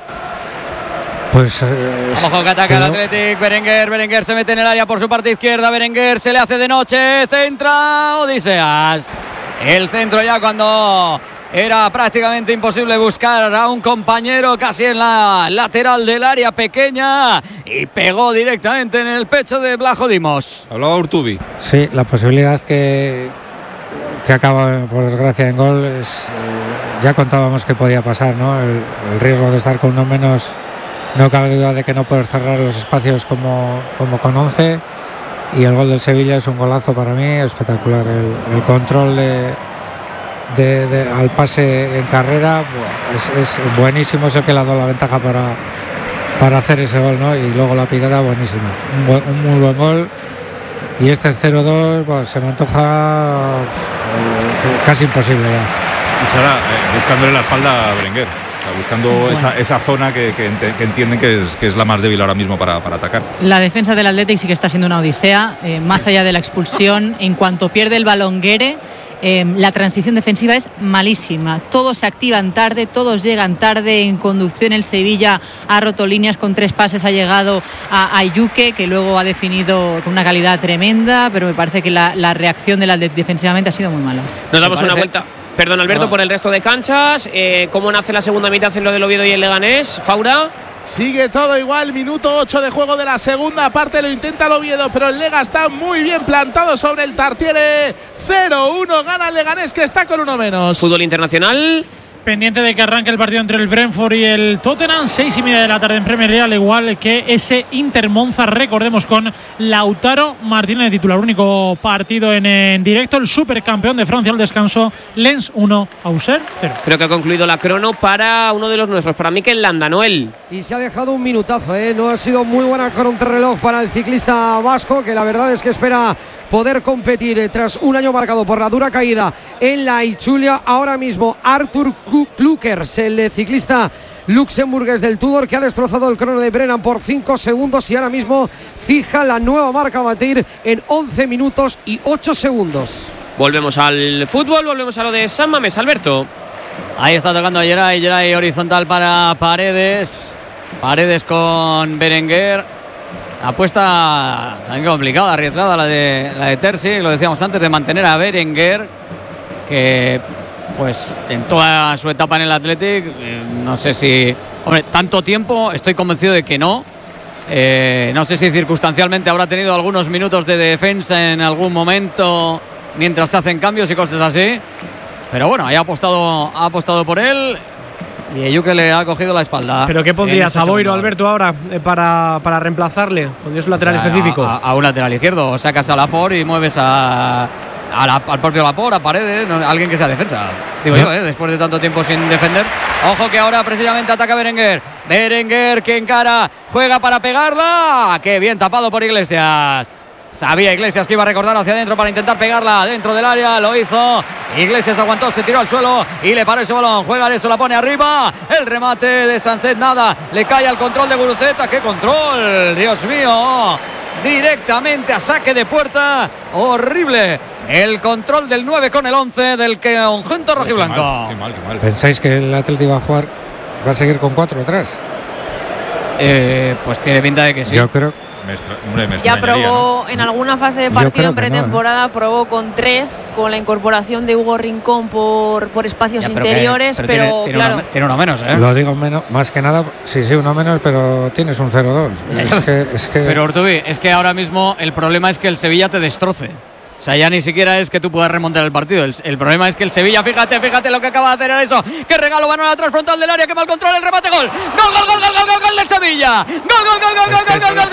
Pues ojo que ataca el Athletic. Berenguer se mete en el área por su parte izquierda. Berenguer se le hace de noche, centra Odiseas. El centro ya cuando era prácticamente imposible buscar a un compañero casi en la lateral del área pequeña, y pegó directamente en el pecho de Blajo Dimos. Hablaba Urtubi. Sí, la posibilidad que acaba por desgracia en gol es, ya contábamos que podía pasar, ¿no? El riesgo de estar con uno menos. No cabe duda de que no poder cerrar los espacios como con 11, y el gol del Sevilla es un golazo para mí espectacular. El control al pase en carrera es buenísimo, es el que le ha dado la ventaja para hacer ese gol, ¿no? Y luego la picada buenísima, un muy buen gol. Y este 0-2 se me antoja casi imposible ya. Y Sara, buscándole la espalda a Berenguer. Buscando esa zona que entienden que es la más débil ahora mismo para atacar. La defensa del Athletic sí que está siendo una odisea, más allá de la expulsión. En cuanto pierde el balón Guerre, la transición defensiva es malísima. Todos se activan tarde, todos llegan tarde. En conducción el Sevilla ha roto líneas con 3 pases, ha llegado a Ayuque, que luego ha definido con una calidad tremenda, pero me parece que la reacción del Athletic defensivamente ha sido muy mala. Nos damos una vuelta. Perdón, Alberto, por el resto de canchas. ¿Cómo nace la segunda mitad en lo del Oviedo y el Leganés? Faura. Sigue todo igual, minuto 8 de juego de la segunda parte, lo intenta el Oviedo, pero el Lega está muy bien plantado sobre el Tartiere. 0-1, gana el Leganés, que está con 1 menos. Fútbol internacional. Pendiente de que arranque el partido entre el Brentford y el Tottenham, 6:30 de la tarde en Premier League, al igual que ese Inter-Monza, recordemos, con Lautaro Martínez de titular. Único partido en directo, el supercampeón de Francia al descanso, Lens 1, Auxerre 0. Creo que ha concluido la crono para uno de los nuestros, para Mikel Landa, Noel. Y se ha dejado un minutazo, no ha sido muy buena contrarreloj para el ciclista vasco, que la verdad es que espera poder competir tras un año marcado por la dura caída en la Ichulia. Ahora mismo Arthur Klukers, el ciclista luxemburgués del Tudor, que ha destrozado el crono de Brennan por 5 segundos y ahora mismo fija la nueva marca a batir en 11 minutos y 8 segundos. Volvemos al fútbol, volvemos a lo de San Mamés, Alberto. Ahí está tocando Geray horizontal para Paredes con Berenguer. Apuesta tan complicada, arriesgada la de Terzi, lo decíamos antes, de mantener a Berenguer, que pues en toda su etapa en el Athletic, no sé si, hombre, tanto tiempo, estoy convencido de que no. No sé si circunstancialmente habrá tenido algunos minutos de defensa en algún momento mientras se hacen cambios y cosas así, pero bueno, ahí ha apostado por él. Y Ayuque le ha cogido la espalda. ¿Pero qué pondrías a Boiro, Alberto, ahora para reemplazarle? ¿Pondrías un lateral específico? A un lateral izquierdo. Sacas a Laporte y mueves al propio Laporte, a Paredes, alguien que sea defensa. Digo yo, después de tanto tiempo sin defender. Ojo que ahora precisamente ataca Berenguer. Berenguer que encara, juega para pegarla. ¡Qué bien tapado por Iglesias! Sabía Iglesias que iba a recordar hacia adentro para intentar pegarla dentro del área, lo hizo. Iglesias aguantó, se tiró al suelo y le paró ese balón. Juega eso, la pone arriba. El remate de Sánchez, nada. Le cae al control de Guruceta. ¡Qué control! ¡Dios mío! Directamente a saque de puerta. Horrible. El control del 9 con el 11 del conjunto rojiblanco. Qué mal. ¿Pensáis que el Atlético va a seguir con 4 atrás? Pues tiene pinta de que sí. Yo creo. Ya probó, ¿no? En alguna fase de partido en pretemporada, probó con 3, con la incorporación de Hugo Rincón por espacios interiores, pero claro. Tiene uno menos, Lo digo menos, más que nada, sí, uno menos, pero tienes un 0-2. Es que... Pero Urtubi, es que ahora mismo el problema es que el Sevilla te destroce. O sea, ya ni siquiera es que tú puedas remontar el partido. El problema es que el Sevilla, fíjate lo que acaba de hacer en eso. ¡Qué regalo! Van a la transfrontal del área, que mal control, el remate, gol. ¡Gol del Sevilla! ¡Gol!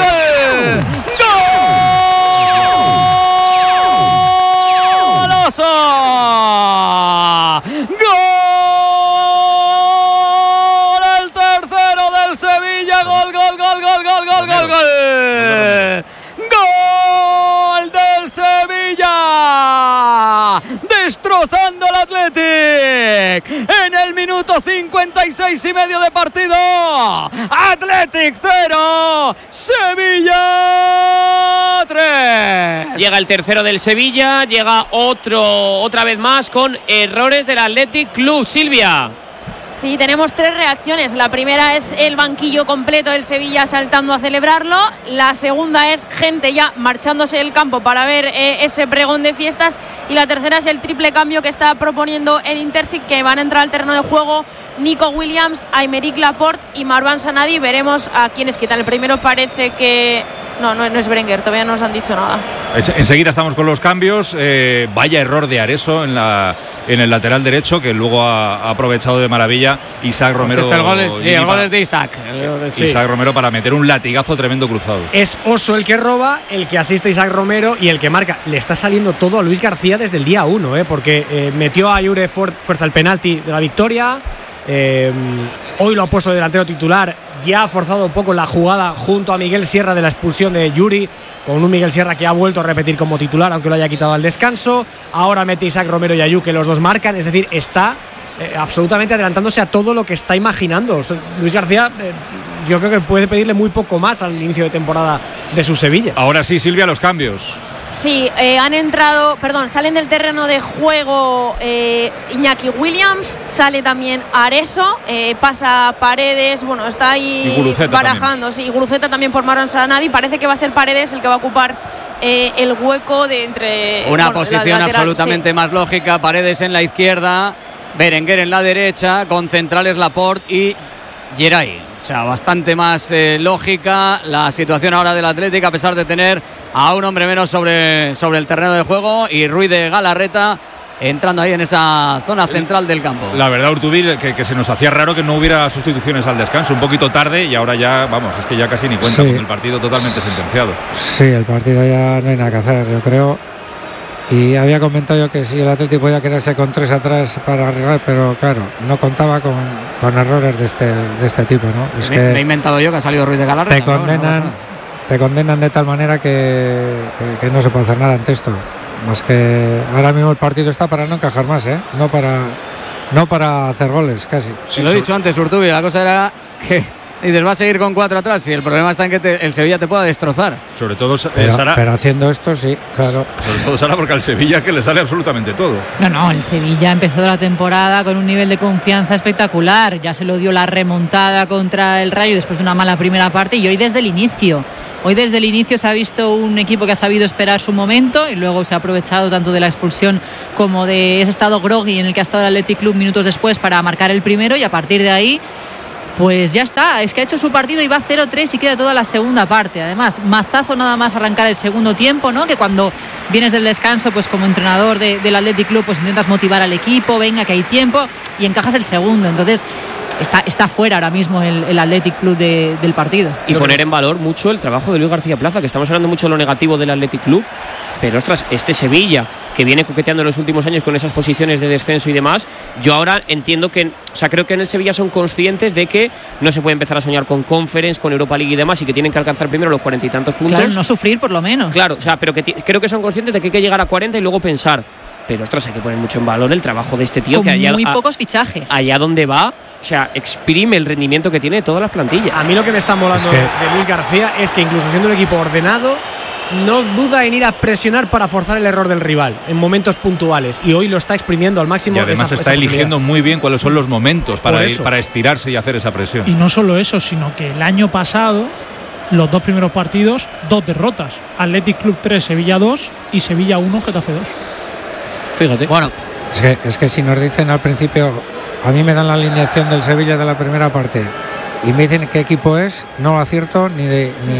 ¡Golazo! ¡Gol! El tercero del Sevilla. ¡Gol! ¡Gol del Sevilla! Destrozando al Athletic en el minuto 56 y medio de partido. Athletic 0, Sevilla 3. Llega el tercero del Sevilla, llega otra vez más con errores del Athletic Club. Silvia. Sí, tenemos 3 reacciones. La primera es el banquillo completo del Sevilla saltando a celebrarlo. La segunda es gente ya marchándose del campo para ver ese pregón de fiestas. Y la tercera es el triple cambio que está proponiendo el Intersic, que van a entrar al terreno de juego Nico Williams, Aymeric Laporte y Marwan Sanadi. Veremos a quiénes quitan. El primero parece que... No es Berenguer, todavía no nos han dicho nada. Enseguida estamos con los cambios. Vaya error de Areso en el lateral derecho, que luego ha aprovechado de maravilla Isaac Romero. El gol es de Isaac. Isaac Romero para meter un latigazo tremendo cruzado. Es Oso el que roba, el que asiste a Isaac Romero y el que marca. Le está saliendo todo a Luis García desde el día 1, porque metió a Yure fuerza el penalti de la victoria. Hoy lo ha puesto de delantero titular. Ya ha forzado un poco la jugada junto a Miguel Sierra de la expulsión de Yuri, con un Miguel Sierra que ha vuelto a repetir como titular, aunque lo haya quitado al descanso. Ahora mete Isaac Romero y Ayú, que los dos marcan. Es decir, está absolutamente adelantándose a todo lo que está imaginando. Luis García, yo creo que puede pedirle muy poco más al inicio de temporada de su Sevilla. Ahora sí, Silvia, los cambios. Sí, salen del terreno de juego Iñaki Williams, sale también Areso, pasa Paredes, bueno, está ahí barajando, sí, y Guruceta también por Marouane Sanadi. Parece que va a ser Paredes el que va a ocupar el hueco de entre una posición absolutamente más lógica. Paredes en la izquierda, Berenguer en la derecha, con centrales Laporte y Geray. O sea, bastante más lógica la situación ahora del Atlético, a pesar de tener a un hombre menos sobre el terreno de juego, y Ruiz de Galarreta entrando ahí en esa zona central del campo. La verdad, Urtubí, que se nos hacía raro que no hubiera sustituciones al descanso, un poquito tarde, y ahora ya, vamos, es que ya casi ni cuenta, con el partido totalmente sentenciado. Sí, el partido ya no hay nada que hacer, yo creo. Y había comentado yo que si el Atlético podía quedarse con 3 atrás para arreglar, pero claro, no contaba con errores de este tipo, ¿no? Es me he inventado yo que ha salido Ruiz de Galarreta. Te condenan de tal manera que no se puede hacer nada ante esto. Más que ahora mismo el partido está para no encajar más, no para hacer goles, casi. Sí, lo he dicho antes, Urtubí, la cosa era que dices, va a seguir con 4 atrás, y el problema está en que el Sevilla te pueda destrozar. Sobre todo, pero haciendo esto, sí, claro. Sobre todo, Sara, porque al Sevilla que le sale absolutamente todo. No, el Sevilla empezó la temporada con un nivel de confianza espectacular. Ya se lo dio la remontada contra el Rayo después de una mala primera parte, y hoy desde el inicio se ha visto un equipo que ha sabido esperar su momento, y luego se ha aprovechado tanto de la expulsión como de ese estado groggy en el que ha estado el Athletic Club minutos después para marcar el primero, y a partir de ahí pues ya está, es que ha hecho su partido y va 0-3 y queda toda la segunda parte. Además, mazazo nada más arrancar el segundo tiempo, ¿no? Que cuando vienes del descanso, pues como entrenador del Athletic Club, pues intentas motivar al equipo, venga que hay tiempo, y encajas el segundo. Entonces está fuera ahora mismo el Athletic Club del partido. Y poner en valor mucho el trabajo de Luis García Plaza, que estamos hablando mucho de lo negativo del Athletic Club, pero ostras, este Sevilla, que viene coqueteando en los últimos años con esas posiciones de descenso y demás, yo ahora entiendo que, creo que en el Sevilla son conscientes de que no se puede empezar a soñar con Conference, con Europa League y demás, y que tienen que alcanzar primero los 40 y tantos puntos. Claro, no sufrir por lo menos. Claro, pero que creo que son conscientes de que hay que llegar a 40 y luego pensar. Pero ostras, hay que poner mucho en valor el trabajo de este tío, con que allá, muy pocos fichajes. Allá donde va, exprime el rendimiento que tiene de todas las plantillas. A mí lo que me está molando de Luis García es que, incluso siendo un equipo ordenado, no duda en ir a presionar para forzar el error del rival en momentos puntuales, y hoy lo está exprimiendo al máximo. Y además está eligiendo muy bien cuáles son los momentos para estirarse y hacer esa presión. Y no solo eso, sino que el año pasado, los 2 primeros partidos, 2 derrotas. Athletic Club 3, Sevilla 2 y Sevilla 1, Getafe 2. Fíjate. Bueno, es que si nos dicen al principio, a mí me dan la alineación del Sevilla de la primera parte y me dicen qué equipo es, no lo acierto ni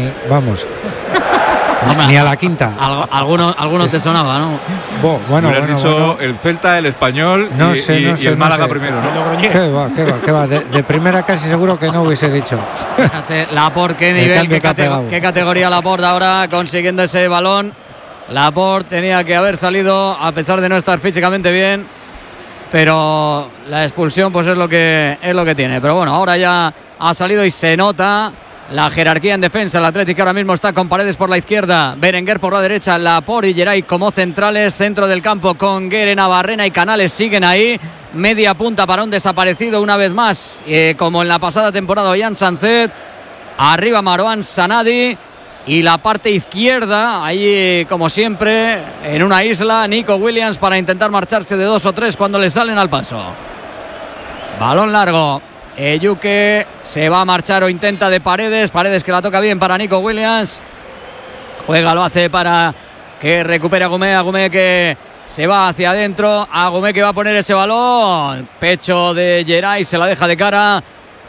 a la quinta. Alguno te sonaba, ¿no? Bueno, el Celta, el Español y el Málaga primero, ¿no? ¿Qué va? De primera casi seguro que no hubiese dicho. Fíjate, Laporte, qué nivel, qué categoría Laporte ahora consiguiendo ese balón. Laporte tenía que haber salido a pesar de no estar físicamente bien, pero la expulsión pues es lo que tiene. Pero bueno, ahora ya ha salido y se nota la jerarquía en defensa. El Atlético ahora mismo está con Paredes por la izquierda, Berenguer por la derecha, Laporte y Geray como centrales, centro del campo con Guerre, Navarrena y Canales siguen ahí, media punta para un desaparecido una vez más, como en la pasada temporada, Ollán Sancet, arriba Marouane Sanadi. Y la parte izquierda, ahí como siempre, en una isla, Nico Williams para intentar marcharse de 2 o 3 cuando le salen al paso. Balón largo. Eyuke se va a marchar o intenta de Paredes. Paredes que la toca bien para Nico Williams. Juega, lo hace para que recupere Agumé que se va hacia adentro. Agumé que va a poner ese balón. Pecho de Geray, se la deja de cara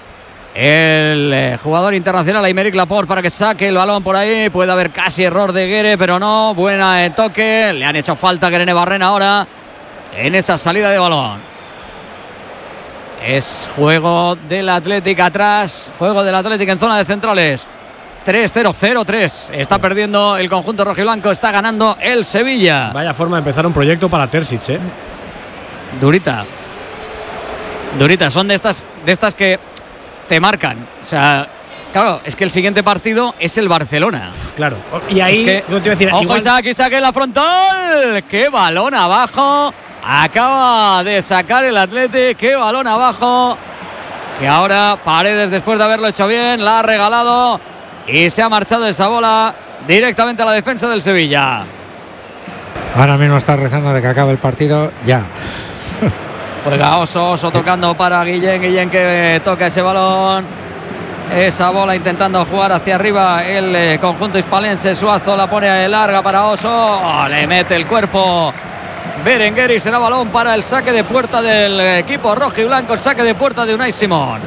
el jugador internacional Aymeric Laporte para que saque el balón por ahí. Puede haber casi error de Guerre, pero no. Buena toque. Le han hecho falta a Guerre Barrena ahora en esa salida de balón. Es juego del Athletic atrás. Juego del Athletic en zona de centrales. 3-0, 0-3. Está perdiendo el conjunto rojiblanco. Está ganando el Sevilla. Vaya forma de empezar un proyecto para Terzic, Durita. Son de estas que te marcan. O sea, claro, es que el siguiente partido es el Barcelona. Claro. Y ahí, es que, no te iba a decir, ojo, Isaac en la frontal. ¡Qué balón abajo! acaba de sacar el Athletic. Qué balón abajo, que ahora Paredes, después de haberlo hecho bien, la ha regalado y se ha marchado esa bola directamente a la defensa del Sevilla. Ahora mismo está rezando de que acabe el partido ya. Juega Oso tocando para Guillén que toca ese balón, esa bola, intentando jugar hacia arriba el conjunto hispalense. Suazo la pone larga para Oso, le mete el cuerpo Berenguer y será balón para el saque de puerta del equipo rojo y blanco, el saque de puerta de Unai Simón.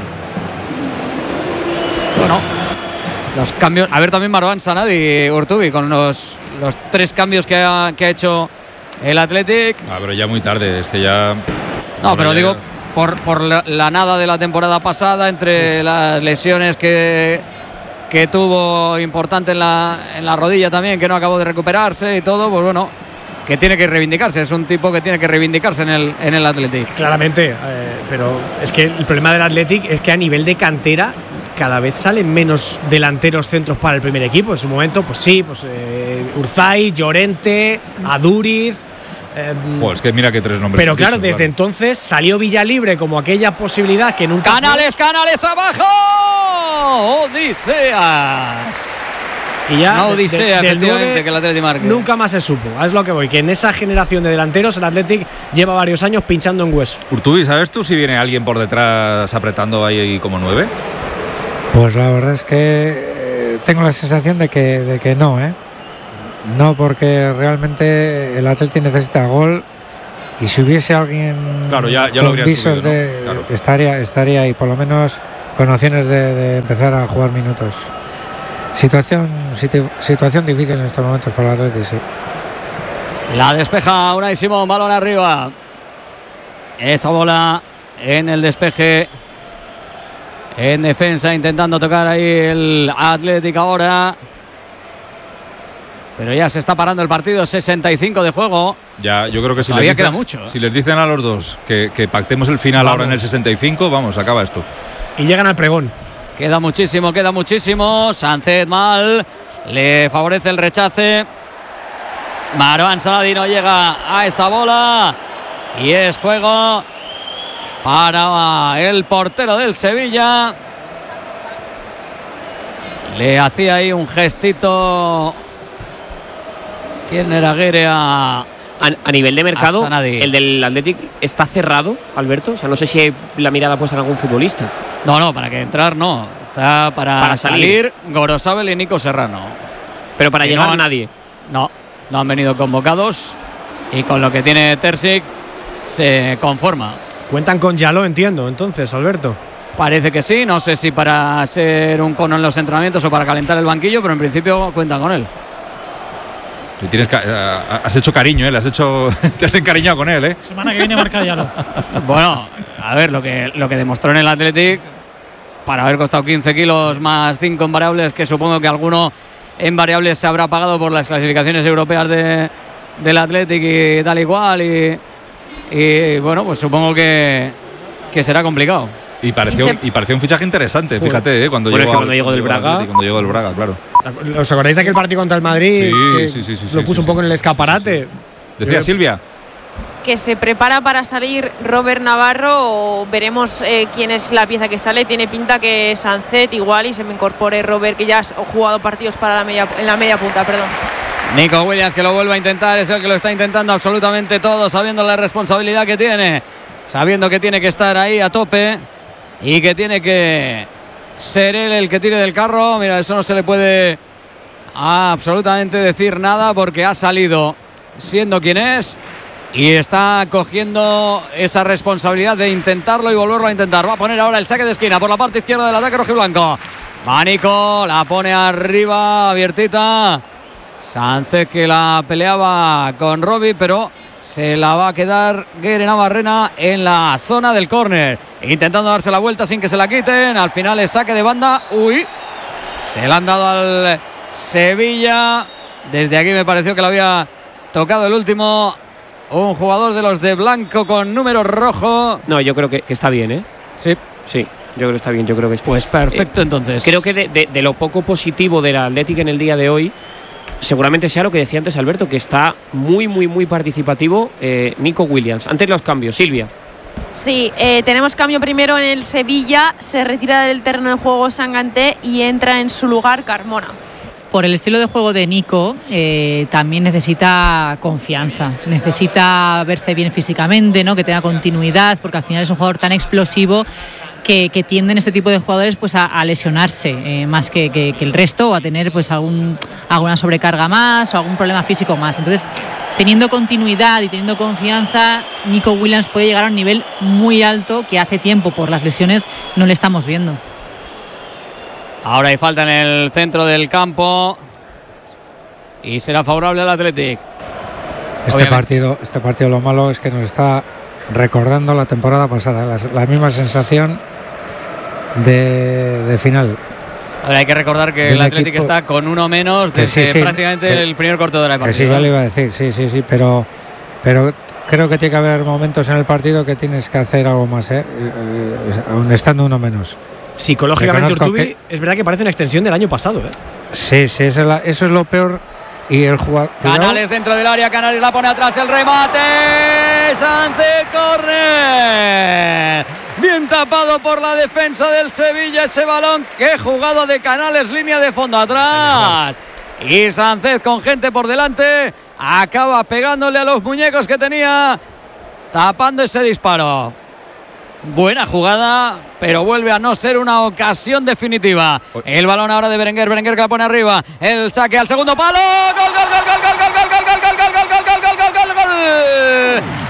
Bueno, los cambios, a ver también Marwan Sanadi, Urtubi, con los 3 cambios que ha hecho el Athletic. Pero ya muy tarde, es que ya... No, pero digo, por la nada de la temporada pasada, entre las lesiones que tuvo importante en la rodilla también, que no acabó de recuperarse y todo, pues bueno, que tiene que reivindicarse. Es un tipo que tiene que reivindicarse en el Athletic. Claramente, pero es que el problema del Athletic es que a nivel de cantera cada vez salen menos delanteros centros para el primer equipo. En su momento, pues sí, Urzay, Llorente, Aduriz. Es que mira que 3 nombres. Pero claro, desde entonces salió Villalibre como aquella posibilidad que nunca. ¡Canales abajo! ¡Odiseas! Y ya no odisea, efectivamente, 9, que el Athletic marque. Nunca más se supo. Es lo que voy, que en esa generación de delanteros el Athletic lleva varios años pinchando en hueso. Urtubi, ¿sabes tú si viene alguien por detrás apretando ahí como 9? Pues la verdad es que tengo la sensación de que no, No, porque realmente el Athletic necesita gol y si hubiese alguien ya con visos subido, ¿no? estaría ahí, por lo menos con opciones de empezar a jugar minutos. Situación difícil en estos momentos para el Athletic, sí. La despeja Unai Simón, balón arriba. Esa bola en el despeje, en defensa, intentando tocar ahí el Athletic ahora. Pero ya se está parando el partido, 65 de juego. Ya, yo creo que todavía queda mucho. Si les dicen a los dos que pactemos el final ahora en el 65, vamos, acaba esto. Y llegan al pregón. Queda muchísimo. Sánchez mal, le favorece el rechace. Marwan Sanadi no llega a esa bola. Y es juego para el portero del Sevilla. Le hacía ahí un gestito. ¿Quién era Guerre a nivel de mercado? El del Athletic está cerrado, Alberto. O sea, no sé si hay la mirada puesta en algún futbolista. No, para que entrar no. Está para salir Gorosabel y Nico Serrano. Pero para llegar a nadie. No han venido convocados. Y con lo que tiene Terzic se conforma. Cuentan con Yaló, entiendo, entonces, Alberto. Parece que sí. No sé si para ser un cono en los entrenamientos o para calentar el banquillo, pero en principio cuentan con él. Tú has hecho cariño, te has encariñado con él, Semana que viene marca Yalo. Bueno, a ver, lo que demostró en el Athletic, para haber costado 15 kilos más 5 en variables, que supongo que alguno en variables se habrá pagado por las clasificaciones europeas del Athletic y tal y cual, y bueno, pues supongo que será complicado. Y pareció un fichaje interesante, fíjate, cuando llegó del Braga. Cuando llegó del Braga, claro. ¿Os acordáis de aquel partido contra el Madrid? Sí. Lo puso un poco en el escaparate. Sí. Decía Silvia. Que se prepara para salir Robert Navarro, o veremos quién es la pieza que sale. Tiene pinta que Sancet igual y se me incorpore Robert, que ya ha jugado partidos en la media punta, perdón. Nico Williams, que lo vuelve a intentar, es el que lo está intentando absolutamente todo, sabiendo la responsabilidad que tiene, sabiendo que tiene que estar ahí a tope y que tiene que ser él el que tire del carro. Mira, eso no se le puede absolutamente decir nada, porque ha salido siendo quien es y está cogiendo esa responsabilidad de intentarlo y volverlo a intentar. Va a poner ahora el saque de esquina por la parte izquierda del ataque rojiblanco. Manico la pone arriba, abiertita. Sánchez, que la peleaba con Robbie, pero se la va a quedar Guerre Navarrena en la zona del córner, intentando darse la vuelta sin que se la quiten. Al final es saque de banda. Se la han dado al Sevilla. Desde aquí me pareció que le había tocado el último un jugador de los de blanco con número rojo. No, yo creo que está bien, Sí, yo creo que está bien. Pues perfecto, entonces. Creo que de lo poco positivo del Athletic en el día de hoy, seguramente sea lo que decía antes Alberto, que está muy, muy, muy participativo Nico Williams. Antes los cambios, Silvia. Sí, tenemos cambio primero en el Sevilla, se retira del terreno de juego Sanganté y entra en su lugar Carmona. Por el estilo de juego de Nico, también necesita confianza, necesita verse bien físicamente, ¿no? Que tenga continuidad, porque al final es un jugador tan explosivo que tienden este tipo de jugadores pues a lesionarse más que el resto, o a tener pues alguna sobrecarga más o algún problema físico más. Entonces, teniendo continuidad y teniendo confianza, Nico Williams puede llegar a un nivel muy alto que hace tiempo por las lesiones no le estamos viendo. Ahora hay falta en el centro del campo y será favorable al Athletic. Este partido lo malo es que nos está recordando la temporada pasada, la misma sensación de final. Ahora hay que recordar que el Athletic está con uno menos desde prácticamente el primer cuarto de hora de partido. Sí, ya le iba a decir, sí, pero creo que tiene que haber momentos en el partido que tienes que hacer algo más, aún estando uno menos. Psicológicamente Urtubi es verdad que parece una extensión del año pasado. Sí, eso es lo peor. Y el jugador. Canales dentro del área, Canales la pone atrás, el remate. Sánchez corre. Bien tapado por la defensa del Sevilla ese balón. Qué jugada de Canales, línea de fondo atrás. Y Sánchez con gente por delante acaba pegándole a los muñecos que tenía, tapando ese disparo. Buena jugada, pero vuelve a no ser una ocasión definitiva. El balón ahora de Berenguer que la pone arriba. El saque al segundo palo. ¡Gol!